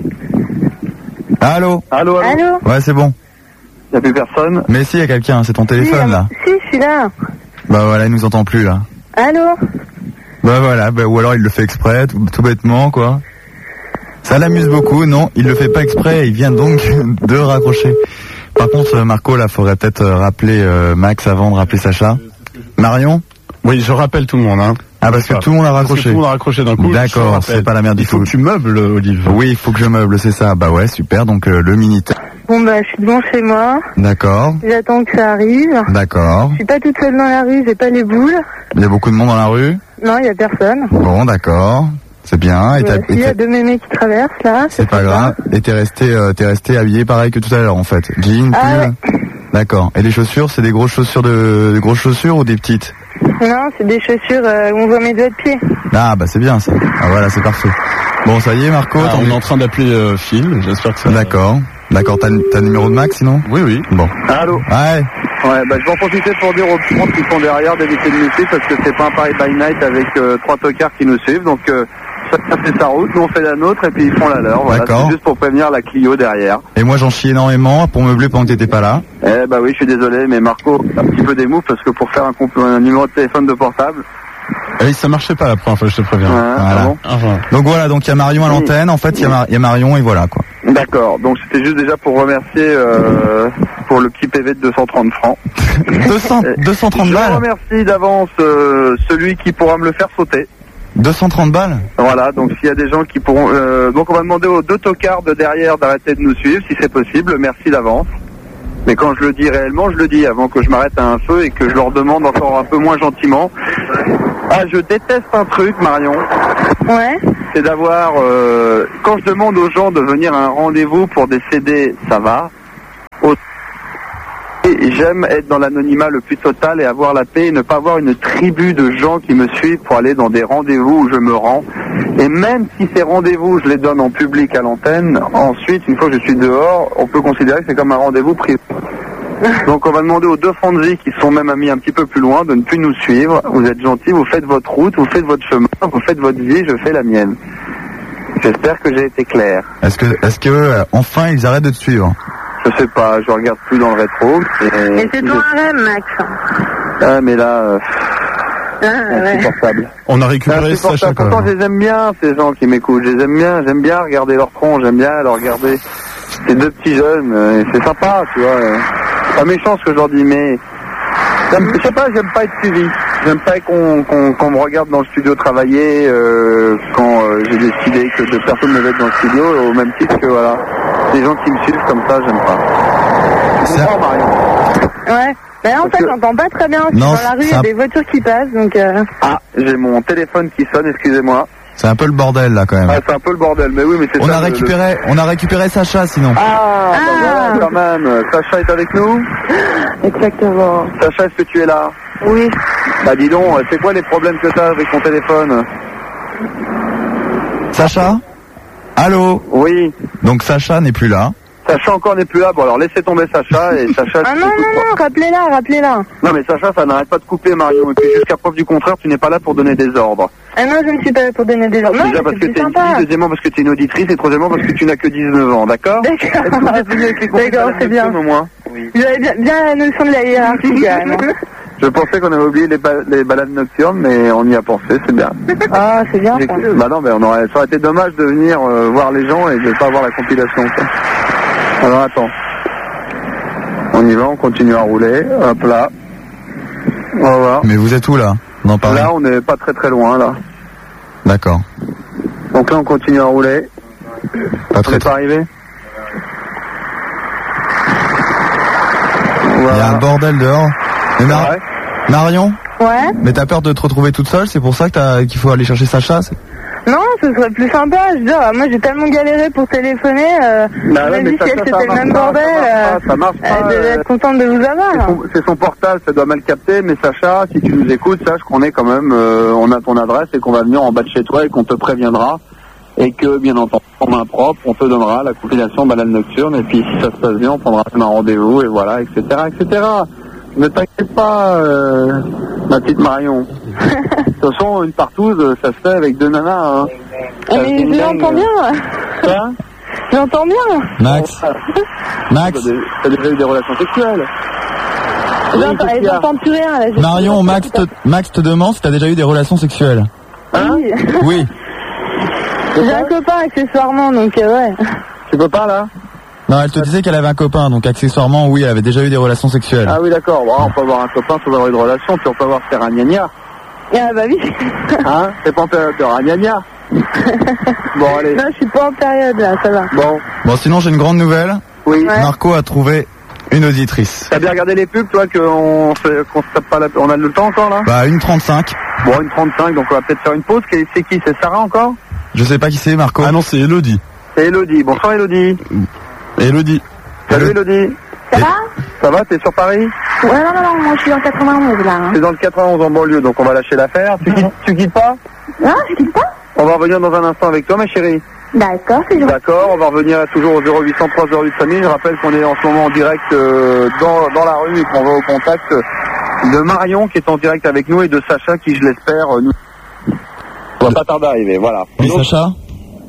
Allô? Allô? Ouais, c'est bon. Y'a plus personne? Mais si, y a quelqu'un, c'est ton téléphone, là. Si, je suis là. Bah voilà, il nous entend plus, là. Allô? Bah voilà, ou alors il le fait exprès, tout bêtement, quoi. Ça l'amuse beaucoup, non, il le fait pas exprès, il vient donc de raccrocher. Par contre, Marco, là, faudrait peut-être rappeler Max avant de rappeler Sacha. Marion? Oui, je rappelle tout le monde, hein. Ah, parce que tout le monde a raccroché. Tout le monde a raccroché d'un coup. D'accord, c'est pas la merde du tout. Il faut que tu meubles, Olive. Oui, il faut que je meuble, c'est ça. Bah ouais, super, donc le Minitel. Bon, bah, je suis devant chez moi. D'accord. J'attends que ça arrive. D'accord. Je suis pas toute seule dans la rue, j'ai pas les boules. Il y a beaucoup de monde dans la rue? Non, il y a personne. Bon, d'accord. C'est bien. Il y a deux mémés qui traversent, là. C'est pas grave. Et t'es resté habillé pareil que tout à l'heure, en fait. Jean, pull. Ouais. D'accord. Et les chaussures, c'est des grosses chaussures ou des petites? Non, c'est des chaussures où on voit mes doigts de pied. Ah, bah c'est bien ça. Ah voilà, c'est parfait. Bon, ça y est, Marco. On est en train d'appeler Phil. J'espère que ça. D'accord. T'as le numéro de Max, sinon? Oui. Bon. Allô? Ouais. Ouais, bah je vais en profiter pour dire aux gens qui sont derrière d'éviter de nous suivre parce que c'est pas un Paris by night avec 3 tocards qui nous suivent. Donc chacun fait sa route, nous on fait la nôtre et puis ils font la leur. Voilà, c'est juste pour prévenir la Clio derrière. Et moi j'en chie énormément pour meubler pendant que t'étais pas là. Bah oui, je suis désolé, mais Marco, un petit peu des moves parce que pour faire un numéro de téléphone de portable, Oui, ça marchait pas la première fois, je te préviens. Voilà. bon. Donc voilà, donc il y a Marion à l'antenne, en fait il y a Marion et voilà quoi. D'accord, donc c'était juste déjà pour remercier pour le petit PV de 230 francs. 230 balles. Je remercie d'avance celui qui pourra me le faire sauter. 230 balles. Voilà, donc s'il y a des gens qui pourront... donc on va demander aux 2 tocards de derrière d'arrêter de nous suivre, si c'est possible, merci d'avance. Mais quand je le dis réellement, je le dis avant que je m'arrête à un feu et que je leur demande encore un peu moins gentiment. Ah, je déteste un truc, Marion. Ouais. C'est d'avoir... quand je demande aux gens de venir à un rendez-vous pour des CD, ça va. Et j'aime être dans l'anonymat le plus total et avoir la paix et ne pas avoir une tribu de gens qui me suivent pour aller dans des rendez-vous où je me rends. Et même si ces rendez-vous, je les donne en public à l'antenne, ensuite, une fois que je suis dehors, on peut considérer que c'est comme un rendez-vous privé. Donc on va demander aux 2 Fonzi qui sont même amis un petit peu plus loin de ne plus nous suivre. Vous êtes gentils, vous faites votre route, vous faites votre chemin, vous faites votre vie, je fais la mienne. J'espère que j'ai été clair. Est-ce que enfin ils arrêtent de te suivre? Je sais pas, je regarde plus dans le rétro. Et c'est toi un rêve, Max. Ah mais là... insupportable. On a récupéré Sacha quand Pourtant, même. je les aime bien, ces gens qui m'écoutent. Je les aime bien. J'aime bien regarder leur tronc. J'aime bien leur regarder ces 2 petits jeunes. Et c'est sympa, tu vois. C'est pas méchant ce que je leur dis, mais... Je sais pas, j'aime pas être suivi. J'aime pas qu'on me regarde dans le studio travailler quand j'ai décidé que de personne ne veut être dans le studio, au même titre que, voilà, des gens qui me suivent comme ça, j'aime pas. Tu comprends, Marion? Ouais. Mais en fait, j'entends pas très bien. Non, Dans la rue, il y a des voitures qui passent, donc... Ah, j'ai mon téléphone qui sonne, excusez-moi. C'est un peu le bordel là quand même. Ah, c'est un peu le bordel, mais oui, mais c'est On ça. a récupéré Sacha sinon. Ah, bah voilà, quand même. Sacha est avec nous? Exactement. Sacha, est-ce que tu es là? Oui. Bah dis donc, c'est quoi les problèmes que t'as avec ton téléphone? Sacha? Allô? Oui. Donc Sacha n'est plus là. Sacha encore n'est plus là. Bon alors laissez tomber Sacha et Sacha... Ah non, rappelez-la. Non mais Sacha, ça n'arrête pas de couper, Marion. Et puis jusqu'à preuve du contraire, tu n'es pas là pour donner des ordres. Ah non, je ne suis pas là pour donner des ordres. Non, déjà parce que t'es une fille, deuxièmement parce que t'es une auditrice et troisièmement parce que tu n'as que 19 ans, d'accord? D'accord. Est-ce que vous êtes venu avec les D'accord, c'est bien. au moins? Oui. Vous avez bien la notion de la hiérarchie quand même. Je pensais qu'on avait oublié les balades nocturnes, mais on y a pensé, c'est bien. Ah, c'est bien ça. Bah non, mais ça aurait été dommage de venir voir les gens et de ne pas voir la compilation. Quoi. Alors attends. On y va, on continue à rouler. Hop là. On va voir. Mais vous êtes où là? Dans Paris? Là, on n'est pas très loin là. D'accord. Donc là, on continue à rouler. Pas très. On n'est pas arrivé? Voilà. Il y a un bordel dehors. Mais Marion? Ouais. Mais t'as peur de te retrouver toute seule, c'est pour ça que qu'il faut aller chercher Sacha? Non, ce serait plus sympa. Je veux dire, moi j'ai tellement galéré pour téléphoner. Mais si c'était le même bordel, ça marche pas. Elle devait être contente de vous avoir. C'est son portable, ça doit mal capter. Mais Sacha, si tu nous écoutes, sache qu'on est quand même, on a ton adresse et qu'on va venir en bas de chez toi et qu'on te préviendra. Et que, bien entendu, en main propre, on te donnera la compilation balade nocturne. Et puis, si ça se passe bien, on prendra un rendez-vous et voilà, etc., etc. Ne t'inquiète pas, ma petite Marion. De toute façon, une partouze, ça se fait avec 2 nanas. Hein. Mais je l'entends bien. Quoi? J'entends bien. Max. T'as déjà eu des relations sexuelles? J'entends plus rien là. Marion, Max te demande si t'as déjà eu des relations sexuelles. Hein? Oui. J'ai un copain accessoirement, donc ouais. Tu peux pas là? Non, elle te disait qu'elle avait un copain, donc accessoirement, oui, elle avait déjà eu des relations sexuelles. Ah oui, d'accord. Bon, on peut avoir un copain sans avoir une relation, puis on peut avoir faire un gna-gna. Ah bah oui. Hein? C'est pas en période de un gna-gna. Bon, allez. Non, je suis pas en période là, ça va. Bon, sinon j'ai une grande nouvelle. Oui. Ouais. Marco a trouvé une auditrice. T'as bien regardé les pubs, toi, qu'on se tape pas la... On a le temps encore là? Bah, 1h35. Bon, 1h35, donc on va peut-être faire une pause. C'est qui? C'est Sarah encore? Je sais pas qui c'est, Marco. Ah non, c'est Elodie. C'est Elodie. Bonsoir Elodie. Elodie. Salut Elodie. Ça va? Ça va, t'es sur Paris? Ouais, non, moi je suis en 91 là. Hein. T'es dans le 91 en banlieue, donc on va lâcher l'affaire. Tu quittes pas? Non, je quitte pas. On va revenir dans un instant avec toi, ma chérie. D'accord, c'est gentil. D'accord, on va revenir toujours au 0803 08 5000. Je rappelle qu'on est en ce moment en direct dans la rue et qu'on va au contact de Marion qui est en direct avec nous et de Sacha qui, je l'espère, nous... On va pas tarder à arriver, voilà. Oui, Sacha?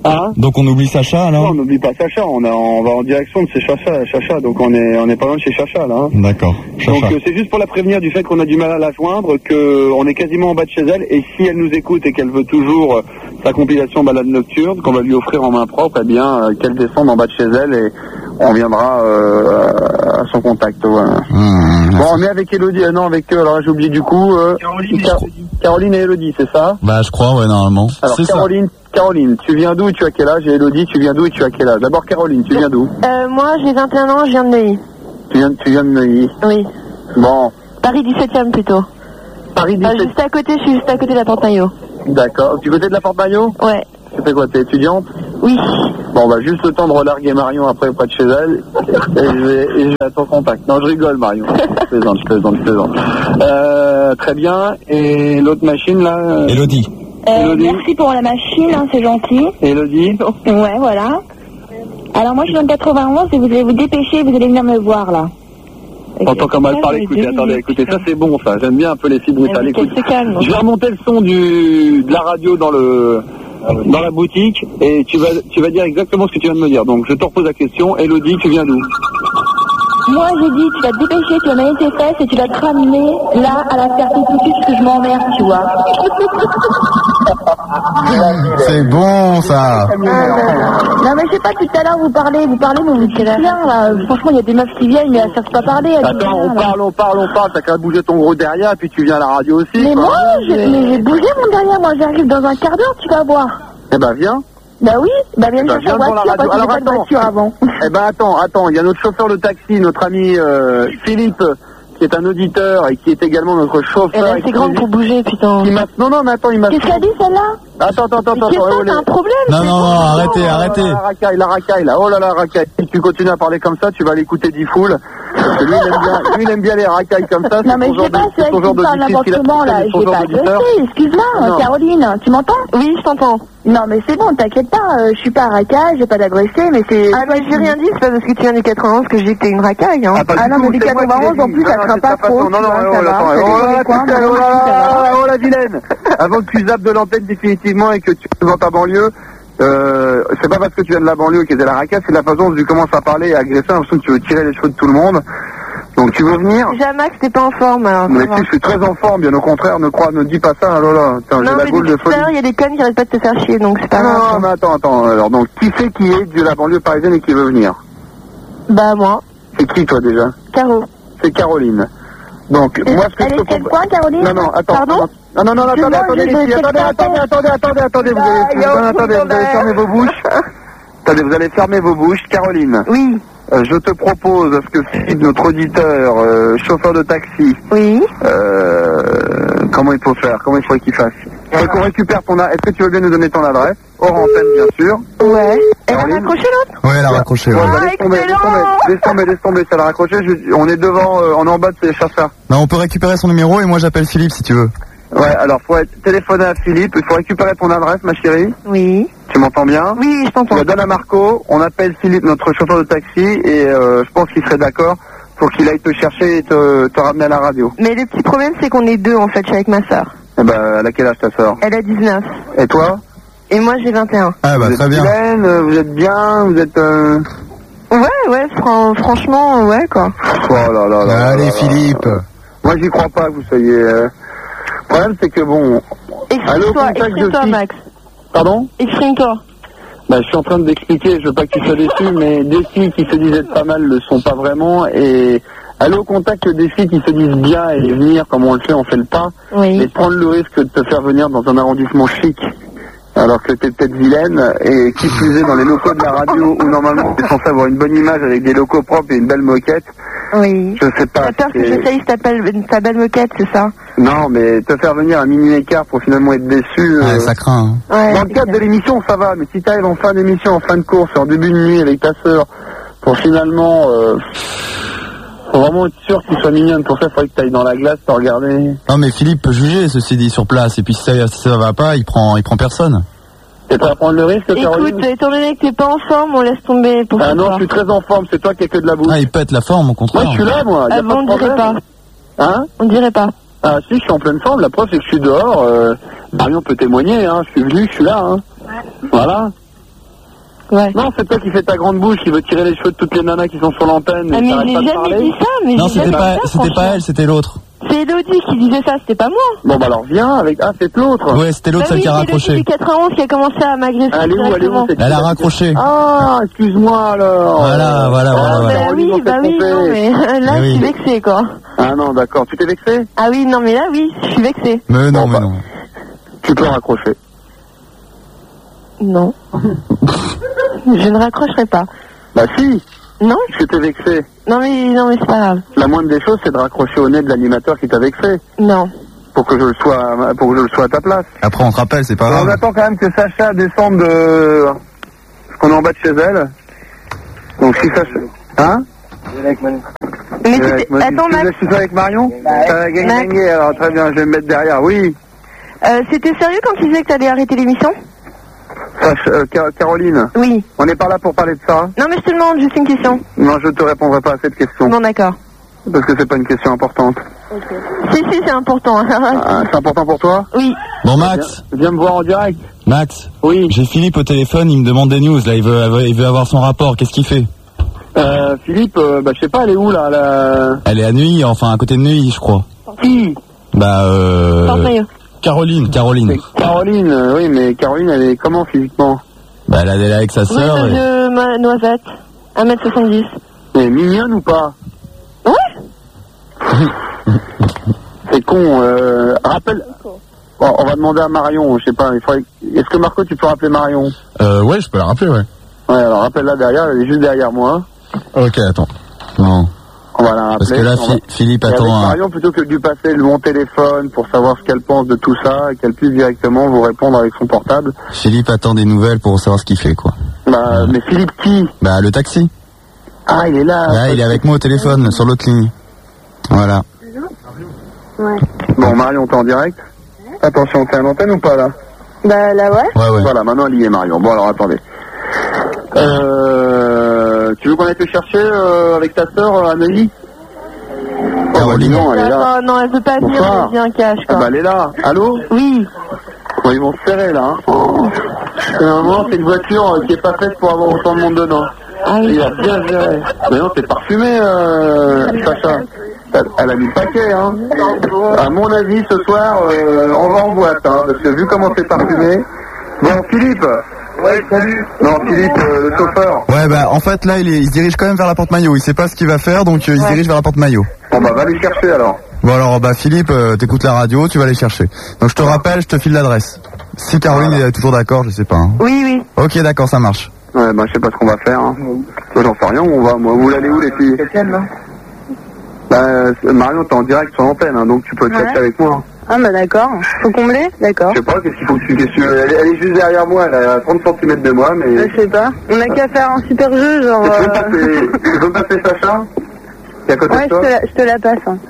Hein? Donc on oublie Sacha alors? Non, on n'oublie pas Sacha, on va en direction de chez Chacha, donc on est pas loin de chez Chacha là. Hein. D'accord. Donc c'est juste pour la prévenir du fait qu'on a du mal à la joindre, qu'on est quasiment en bas de chez elle, et si elle nous écoute et qu'elle veut toujours sa compilation balade nocturne, qu'on va lui offrir en main propre, eh bien qu'elle descende en bas de chez elle et on viendra à son contact. Voilà. Bon, on est avec Elodie, non avec alors j'ai oublié du coup Caroline et Elodie, c'est ça? Bah je crois, ouais, normalement. Alors Caroline, tu viens d'où et tu as quel âge? Et Elodie, tu viens d'où et tu as quel âge? D'abord Caroline, tu viens d'où? Moi j'ai 21 ans, je viens de Neuilly. Tu viens de Neuilly? Oui. Bon. Paris 17e plutôt. Paris 17e. Juste à côté, je suis juste à côté de la Porte Maillot. D'accord. Du côté de la Porte Maillot? Ouais. Tu fais quoi? T'es étudiante? Oui. Bon, on va juste le temps de relarguer Marion après pas de chez elle. Et je vais à ton contact. Non, je rigole, Marion. Je plaisante. Très bien. Et l'autre machine, là? Elodie. Merci pour la machine, hein, c'est gentil. Elodie? Ouais, voilà. Alors moi je suis dans le 91 et vous allez vous dépêcher, vous allez venir me voir là. T'entends comment elle parle, écoutez, ça c'est bon ça, j'aime bien un peu les filles brutales, écoute. Je vais remonter le son de la radio dans la boutique et tu vas dire exactement ce que tu viens de me dire. Donc je te repose la question, Elodie, tu viens d'où? Moi j'ai dit tu vas te dépêcher, tu vas mener tes fesses et tu vas te ramener là à la Ferté tout de suite parce que je m'emmerde, tu vois. C'est bon ça. Non mais je sais pas, tout à l'heure vous parlez, mais vous dites rien là. Franchement il y a des meufs qui viennent mais elles savent pas parler. Attends, on parle, t'as qu'à bouger ton gros derrière et puis tu viens à la radio aussi. Mais moi j'ai bougé mon derrière, moi j'arrive dans un quart d'heure, tu vas voir. Eh ben viens. Bah oui, viens me chercher la voiture parce que j'ai pas de voiture avant. Eh ben attends, il y a notre chauffeur de taxi, notre ami Philippe, qui est un auditeur et qui est également notre chauffeur. Elle est assez grande pour bouger, putain. Non, mais attends, il m'a... Qu'est-ce qu'elle dit celle-là? Attends. Qu'est-ce que t'as un problème? Non, arrêtez. La racaille, là. Oh là là, racaille. Si tu continues à parler comme ça, tu vas l'écouter 10 foules. Parce que lui, il aime bien les racailles comme ça. Non, mais je sais pas, c'est elle qui parle n'importe comment, là. Je vais pas agresser, excuse-moi, Caroline, tu m'entends? Oui, je t'entends. Non, mais c'est bon, t'inquiète pas, je suis pas à racaille, je vais pas d'agresser, mais c'est... Ah, mais j'ai rien dit, c'est pas parce que tu viens du 91 que j'ai dit que t'es une racaille, hein. Ah non, mais du 91, en plus, ça craint pas trop. Non, la vilaine. Avant que tu zappes de l'antenne définitivement et que tu es dans ta banlieue, c'est pas parce que tu viens de la banlieue que t'es la racaille, c'est la façon dont tu commences à parler et à agresser, l'impression que tu veux tirer les cheveux de tout le monde. Donc tu veux venir? Jamax, t'es pas en forme alors. Mais si, je suis très en forme, bien au contraire, ne dis pas ça, là. Tiens, j'ai la boule de folie. Il y a des connes qui arrêtent pas de te faire chier, donc c'est pas grave. Non, mais attends, alors donc qui c'est qui est de la banlieue parisienne et qui veut venir? Bah moi. C'est qui toi déjà? Caro. C'est Caroline. Donc moi ce que je te propose... Elle est de quoi, Caroline? Non, attends. Pardon? Non, attendez, les filles, attendez, vous allez fermer vos bouches. Attendez, vous allez fermer vos bouches, Caroline. Oui. Je te propose que Philippe, notre auditeur, chauffeur de taxi, oui. Comment il faut faire? Comment il faudrait qu'il fasse? Il faut qu'on récupère ton adresse. Est-ce que tu veux bien nous donner ton adresse? Hors antenne, bien sûr. Ouais. Elle a raccroché l'autre? Ouais, elle a raccroché. Ouais. Laisse tomber, ça l'a raccroché. On est devant, on est en bas de ses chasseurs. Non, on peut récupérer son numéro et moi j'appelle Philippe si tu veux. Ouais, alors faut téléphoner à Philippe, il faut récupérer ton adresse, ma chérie. Oui. Tu m'entends bien? Oui, je t'entends. Tu la donnes à Marco, on appelle Philippe, notre chauffeur de taxi, et je pense qu'il serait d'accord pour qu'il aille te chercher et te ramener à la radio. Mais le petit problème, c'est qu'on est deux, en fait, je suis avec ma sœur. Eh ben, elle a quel âge ta sœur? Elle a 19. Et toi? Et moi, j'ai 21. Ah bah très bien. Vous êtes bien, vous êtes... Ouais, franchement, ouais, quoi. Oh là. Allez, Philippe. Moi, j'y crois pas que vous soyez... Le problème, c'est que bon... Exprime-toi, Max. Pardon? Exprime-toi. Bah, je suis en train d'expliquer, je veux pas que tu sois déçu, mais des filles qui se disent être pas mal le sont pas vraiment, et aller au contact des filles qui se disent bien et venir comme on le fait, on fait le pas, oui. Et prendre le risque de te faire venir dans un arrondissement chic, alors que t'es peut-être vilaine, et qui plus est dans les locaux de la radio, où normalement t'es censé avoir une bonne image avec des locaux propres et une belle moquette. Oui. Je sais pas. T'as peur que j'essaye ta belle moquette, c'est ça? Non, mais te faire venir un mini écart pour finalement être déçu... Ouais, ça craint. Hein. Ouais, dans le cadre de l'émission, ça va, mais si t'arrives en fin d'émission, en fin de course, en début de nuit avec ta sœur, pour finalement... faut vraiment être sûr qu'il soit mignonne. Pour ça, il faudrait que t'ailles dans la glace, te regarder... Non, mais Philippe peut juger, ceci dit, sur place, et puis si ça va pas, il prend personne. T'es prêt à prendre le risque, Caroline? Écoute, étant donné que t'es pas en forme, on laisse tomber pour Ah non, je suis très en forme, c'est toi qui as que de la bouche. Ah, il pète la forme, au contraire. Moi, je suis là, moi. Ah bon, on dirait pas. Hein? On dirait pas. Ah si, je suis en pleine forme, la preuve c'est que je suis dehors. Marion peut témoigner, hein. Je suis venu, je suis là, hein. Ouais. Voilà. Ouais. Non, c'est toi qui fais ta grande bouche, qui veut tirer les cheveux de toutes les nanas qui sont sur l'antenne. Ah, mais j'ai jamais dit ça, mais non, j'ai jamais dit ça, c'était pas elle, c'était l'autre. C'est Elodie qui disait ça, c'était pas moi. Bon, bah alors viens avec... Ah, c'est l'autre. Ouais, c'était l'autre, celle qui a raccroché. C'est 91 qui a commencé à m'agresser. Elle est où Elle a raccroché. Ah, excuse-moi alors. Voilà. Bah oui, non, mais là, je suis vexée, quoi. Ah non, d'accord. Tu t'es vexé? Ah oui, non, mais là, oui, je suis vexée. Mais non. Tu peux raccrocher. Non. Je ne raccrocherai pas. Bah si. Non. Je t'ai vexé. Non mais c'est pas grave. La moindre des choses, c'est de raccrocher au nez de l'animateur qui t'a vexé. Non. Pour que je le sois à ta place. Après, on te rappelle, c'est pas grave. On attend quand même que Sacha descende de... Parce qu'on est en bas de chez elle. Donc si Sacha... Hein? Mais attends, Max. Tu es avec Marion? Gang, alors très bien, je vais me mettre derrière, oui. C'était sérieux quand tu disais que t'allais arrêter l'émission? Caroline. Oui. On n'est pas là pour parler de ça. Non mais je te demande juste une question. Non, je te répondrai pas à cette question. Bon, d'accord. Parce que c'est pas une question importante. Si, c'est important. C'est important pour toi? Oui. Bon, Max. Viens me voir en direct. Max. Oui. J'ai Philippe au téléphone, il me demande des news, là, il veut avoir son rapport, qu'est-ce qu'il fait? Philippe, je sais pas, elle est où là, Elle est à Neuilly, enfin à côté de Neuilly, je crois. Qui? Caroline. Caroline, oui, mais Caroline, elle est comment physiquement? Bah, elle est là avec sa sœur. Oui, ma noisette. 1m70. Elle est mignonne ou pas? Ouais. C'est con, rappelle... Bon, on va demander à Marion, je sais pas, est-ce que Marco, tu peux rappeler Marion? Ouais, je peux la rappeler, ouais. Ouais, alors rappelle-la derrière, elle est juste derrière moi. Ok, attends. Non. On va la rappeler. Parce que là, Philippe attend avec Marion, plutôt que de lui passer mon téléphone pour savoir ce qu'elle pense de tout ça, et qu'elle puisse directement vous répondre avec son portable. Philippe attend des nouvelles pour savoir ce qu'il fait, quoi. Bah, mais Philippe qui? Bah, le taxi. Ah, il est là. Là, il est avec moi au téléphone, sur l'autre ligne. Voilà. Ouais. Bon, Marion, t'es en direct? Attention, t'es à l'antenne ou pas, là? Bah, là, ouais. Ouais. Voilà, maintenant, elle y est, Marion. Bon, alors, attendez. Tu veux qu'on aille te chercher avec ta sœur à Neuilly? Caroline. Non, elle est là. Non, elle veut pas venir, elle vient cash, quoi. Ah bah, elle est là. Allô? Oui. Bon, ils vont se serrer, là. Hein. Normalement, c'est une voiture qui est pas faite pour avoir autant de monde dedans. Ah oui. Il a bien géré. Mais non, c'est parfumé, Sacha. Elle a mis le paquet, hein. À mon avis, ce soir, on va en boîte, hein, parce que vu comment c'est parfumé. Bon, Philippe. Ouais, salut. Non, Philippe, le chauffeur. Ouais, bah, en fait, là, il se dirige quand même vers la porte maillot. Il sait pas ce qu'il va faire, donc il se dirige vers la porte maillot. Bon, bah, va les chercher, alors. Bon, alors, bah, Philippe, t'écoutes la radio, tu vas les chercher. Donc, je te rappelle, je te file l'adresse. Si Caroline est toujours d'accord, je sais pas. Hein. Oui. Ok, d'accord, ça marche. Ouais, bah, je sais pas ce qu'on va faire, hein. Moi, j'en sais rien où on va, moi. Vous allez où, les filles? là. Bah, Marion, t'es en direct sur l'antenne, hein, donc tu peux chercher avec moi. Ah bah d'accord, faut combler, d'accord. Je sais pas, qu'est-ce qu'il faut que tu... Elle est juste derrière moi, elle est à 30 cm de moi, mais... Je sais pas, on a qu'à faire un super jeu, genre... Tu peux me passer Sacha? Qui est à côté de toi? Ouais, je te la passe. Hein.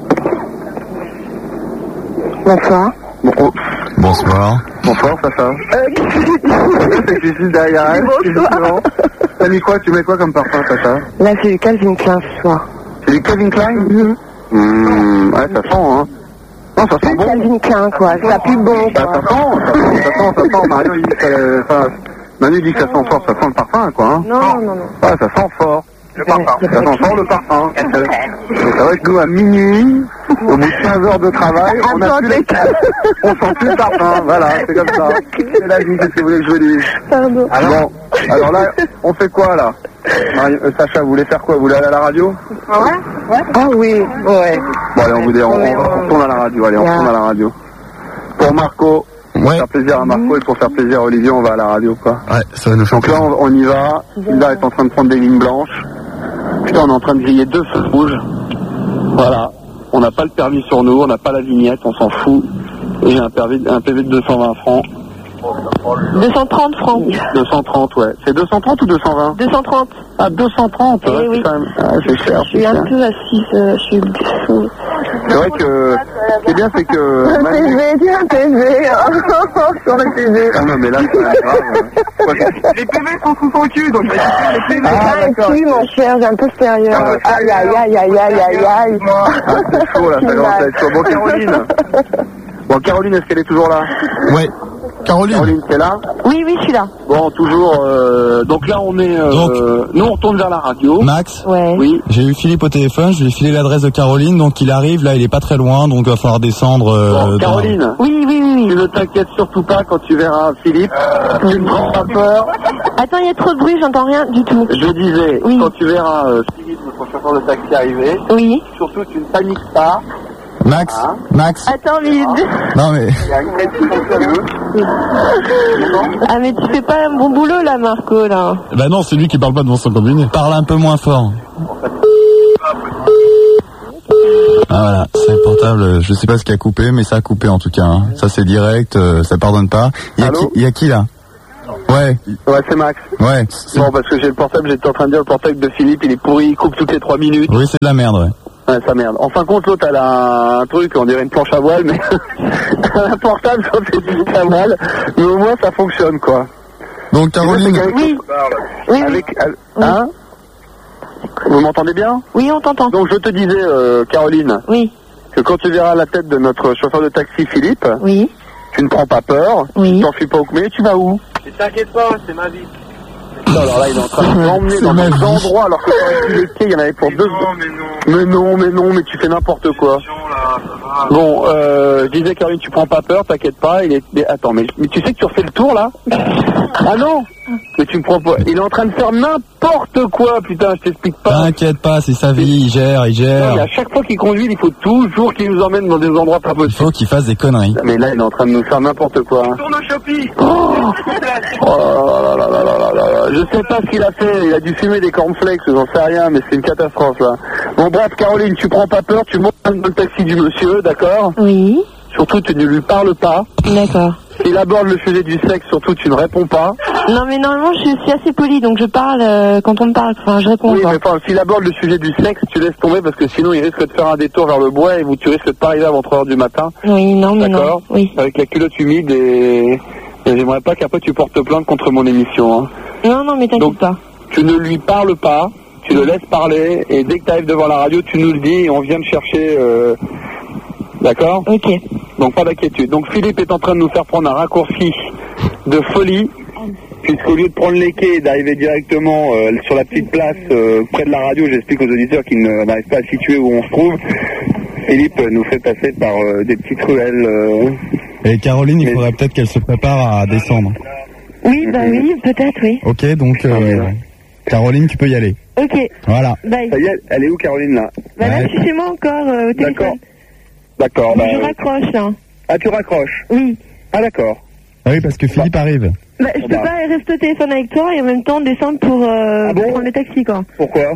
Bonsoir. Bonsoir. Bonsoir, Sacha. C'est que je suis juste derrière elle. Bonsoir. T'as mis quoi? Tu mets quoi comme parfum, Sacha? Là, c'est du Calvin Klein ce soir. C'est du Calvin Klein? Ouais, ça sent, hein. Non, ça sent bon. Calvin Klein, quoi. Ça pue bon, quoi. Ça sent. Marion, il dit que Manu dit que ça sent fort, ça sent le parfum, quoi. Hein. Non. Ouais, ça sent fort. Le parfum. Ça sent fort le parfum. C'est vrai que nous, à minuit, au bout de 15 heures de travail, on sent plus le parfum. Voilà, c'est comme ça. C'est la vie, qu'est-ce que vous voulez que je vous dise? Pardon. Alors là, on fait quoi, là? Sacha, vous voulez faire quoi? Vous voulez aller à la radio? Ouais. Ah oui, ouais. Bon, allez, on retourne à la radio. Allez, on retourne à la radio. Pour Marco, pour faire plaisir à Marco et pour faire plaisir à Olivier, on va à la radio, quoi. Ouais, ça va nous faire plaisir. Donc là, on y va. Là, est en train de prendre des lignes blanches. Putain, on est en train de griller 2 feux rouges. Voilà. On n'a pas le permis sur nous, on n'a pas la vignette, on s'en fout. Et j'ai un PV de 220 francs. 230 francs. 230, ouais. C'est 230 ou 220? 230. Ah, 230, ouais, oui. C'est cher. Je suis un peu assise, je suis sous. C'est vrai que, ce qui est bien, c'est que... Un PV, sur le PV. Ah non, mais là, c'est grave. Les PV sont sous son cul, donc les PV. Ah, d'accord. Mon cher, j'ai un peu postérieur. Aïe. Ah, c'est chaud, là, ça commence à être chaud. Bon, Caroline, est-ce qu'elle est toujours là? Ouais. Caroline. Caroline, c'est là? Oui, je suis là. Bon, toujours. Donc là, on est. Nous, on retourne vers la radio. Max. Ouais. Oui. J'ai eu Philippe au téléphone, je lui ai filé l'adresse de Caroline, donc il arrive, là il est pas très loin, donc il va falloir descendre. Bon, Caroline. Oui. Tu ne t'inquiètes surtout pas quand tu verras Philippe. Tu ne prends pas peur. Attends, il y a trop de bruit, j'entends rien du tout. Je disais, quand tu verras Philippe, notre chauffeur de taxi arriver. Oui. Surtout, tu ne paniques pas. Max, Max. Attends, mais... Non mais... Il y a une tête qui fonctionne. Ah, mais tu fais pas un bon boulot, là, Marco, là. Bah non, c'est lui qui parle pas devant son combiné. Parle un peu moins fort. Ah voilà, c'est le portable, je sais pas ce qui a coupé, mais ça a coupé en tout cas. Hein. Ça c'est direct, ça pardonne pas. Il y a qui là? Ouais. Ouais, c'est Max. Ouais. Bon, parce que j'ai le portable, j'étais en train de dire le portable de Philippe, il est pourri, il coupe toutes les 3 minutes. Oui, c'est de la merde, ouais. Ouais, ça merde. En fin de compte, l'autre, elle a un truc, on dirait une planche à voile, mais un portable, ça fait du à voile, mais au moins ça fonctionne, quoi. Donc, Caroline. Oui. Avec, hein? Vous m'entendez bien? Oui, on t'entend. Donc, je te disais, Caroline. Oui. Que quand tu verras la tête de notre chauffeur de taxi, Philippe. Oui. Tu ne prends pas peur. Oui. Tu t'enfuis pas au mais tu vas où? Ne t'inquiète pas, c'est ma vie. Alors là, il est en train de t'emmener dans des endroits alors que t'aurais pu les quais, il y en avait pour 2 secondes. Mais non, mais tu fais n'importe quoi. Bon, je disais, Caroline, tu prends pas peur, t'inquiète pas. Mais attends, mais tu sais que tu refais le tour là? Ah non? Mais tu me prends pas. Il est en train de faire n'importe quoi, putain, je t'explique pas. T'inquiète pas, c'est sa vie, il gère. Non, mais à chaque fois qu'il conduit, il faut toujours qu'il nous emmène dans des endroits pas possibles. Il faut qu'il fasse des conneries. Mais là, il est en train de nous faire n'importe quoi. Tourne au Shopee. Oh là là là là là là. Je sais pas ce qu'il a fait, il a dû fumer des cornflakes, j'en sais rien, mais c'est une catastrophe là. Bon bref, Caroline, tu prends pas peur, tu montes dans le taxi du monsieur, d'accord? Oui. Surtout, tu ne lui parles pas. D'accord. S'il aborde le sujet du sexe, surtout, tu ne réponds pas. Non, mais normalement, je suis assez polie, donc je parle quand on me parle. Enfin, je réponds. Oui, mais enfin, s'il aborde le sujet du sexe, tu laisses tomber parce que sinon, il risque de faire un détour vers le bois et tu risques de pas arriver avant 3h du matin. Oui, non, mais d'accord. Non. Oui. Avec la culotte humide et j'aimerais pas qu'après tu portes plainte contre mon émission. Hein. Non, mais t'inquiète pas. Tu ne lui parles pas, tu le laisses parler et dès que tu arrives devant la radio, tu nous le dis et on vient te chercher. D'accord? Ok. Donc pas d'inquiétude. Donc Philippe est en train de nous faire prendre un raccourci de folie, puisqu'au lieu de prendre les quais et d'arriver directement sur la petite place près de la radio, j'explique aux auditeurs qu'ils n'arrivent pas à situer où on se trouve, Philippe nous fait passer par des petites ruelles. Et Caroline, il faudrait peut-être qu'elle se prépare à descendre. Oui, bah oui, peut-être, oui. Ok, donc Caroline, tu peux y aller. Ok. Voilà. Bye. Ça y est, elle est où Caroline là? Bah là, je suis chez moi encore au téléphone. D'accord. Je raccroche là. Ah, tu raccroches? Oui. Ah d'accord. Ah oui, parce que Philippe arrive. Bah, je peux pas rester au téléphone avec toi et en même temps descendre pour prendre le taxi, quoi. Pourquoi?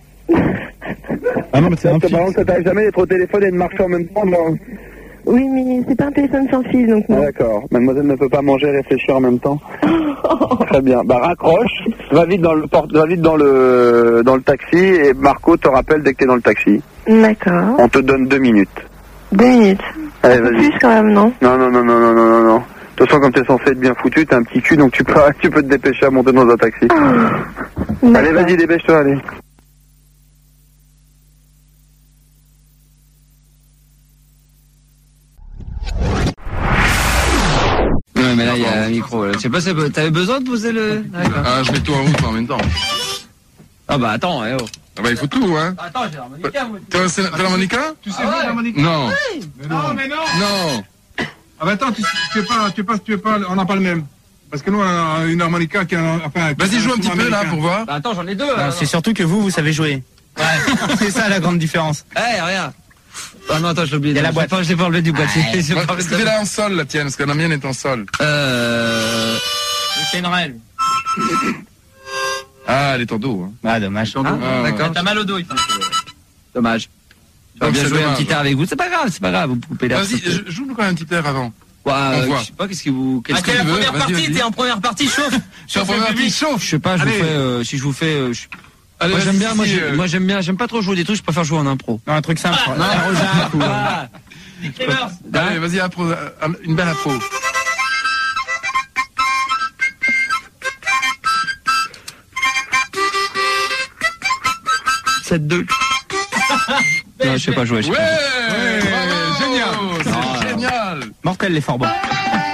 Ah non, mais c'est un fil. Ça t'arrive jamais d'être au téléphone et de marcher en même temps non? Oui, mais c'est pas un téléphone sans fil, donc non. Ah, d'accord. Mademoiselle ne peut pas manger et réfléchir en même temps. Très bien. Bah raccroche, va vite dans le taxi et Marco te rappelle dès que t'es dans le taxi. D'accord. On te donne 2 minutes. 2 minutes. Allez, vas-y. Plus quand même, non? Non. De toute façon, comme t'es censé être bien foutu, t'as un petit cul, donc tu peux te dépêcher à monter dans un taxi. Allez, vas-y, dépêche-toi, allez. Ouais, mais là, il y a un micro. Je sais pas, t'avais besoin de poser le... Ah, je mets tout en route en même temps. Ah bah attends, oh. Ah bah il faut tout, hein. Attends, j'ai l'harmonica, moi. T'as l'harmonica? Tu sais jouer l'harmonica? Non. Mais non. Non. Ah bah attends, tu es pas, on n'a pas le même. Parce que nous, on a une harmonica qui a, enfin... Vas-y, joue un petit peu, là, pour voir. Bah attends, j'en ai 2. C'est surtout que vous savez jouer. Ouais. C'est ça la grande différence. Regarde. Ah non, attends, j'ai oublié. Il y a la boîte. Je l'ai pas enlevé du boîtier. Est-ce que t'es là en sol, la tienne? Parce que la mienne est en sol. C'est une règle. Ah, elle est en dos. Hein. Ah, dommage. D'accord. T'as mal au dos, il faut. Dommage. J'aurais bien joué un petit air avec vous. C'est pas grave, vous coupez l'air. Vas-y, joue-nous quand même un petit air avant. Ouais, je sais pas, qu'est-ce que vous... T'es en première partie, chauffe. Je suis en première partie, chauffe. Je sais pas, si je vous fais... Allez, moi j'aime pas trop jouer des trucs, je préfère jouer en impro. Non, un truc simple. Allez, vas-y, une belle impro. Non, je sais pas jouer. Ouais, génial. C'est génial. Mortel l'effort bon.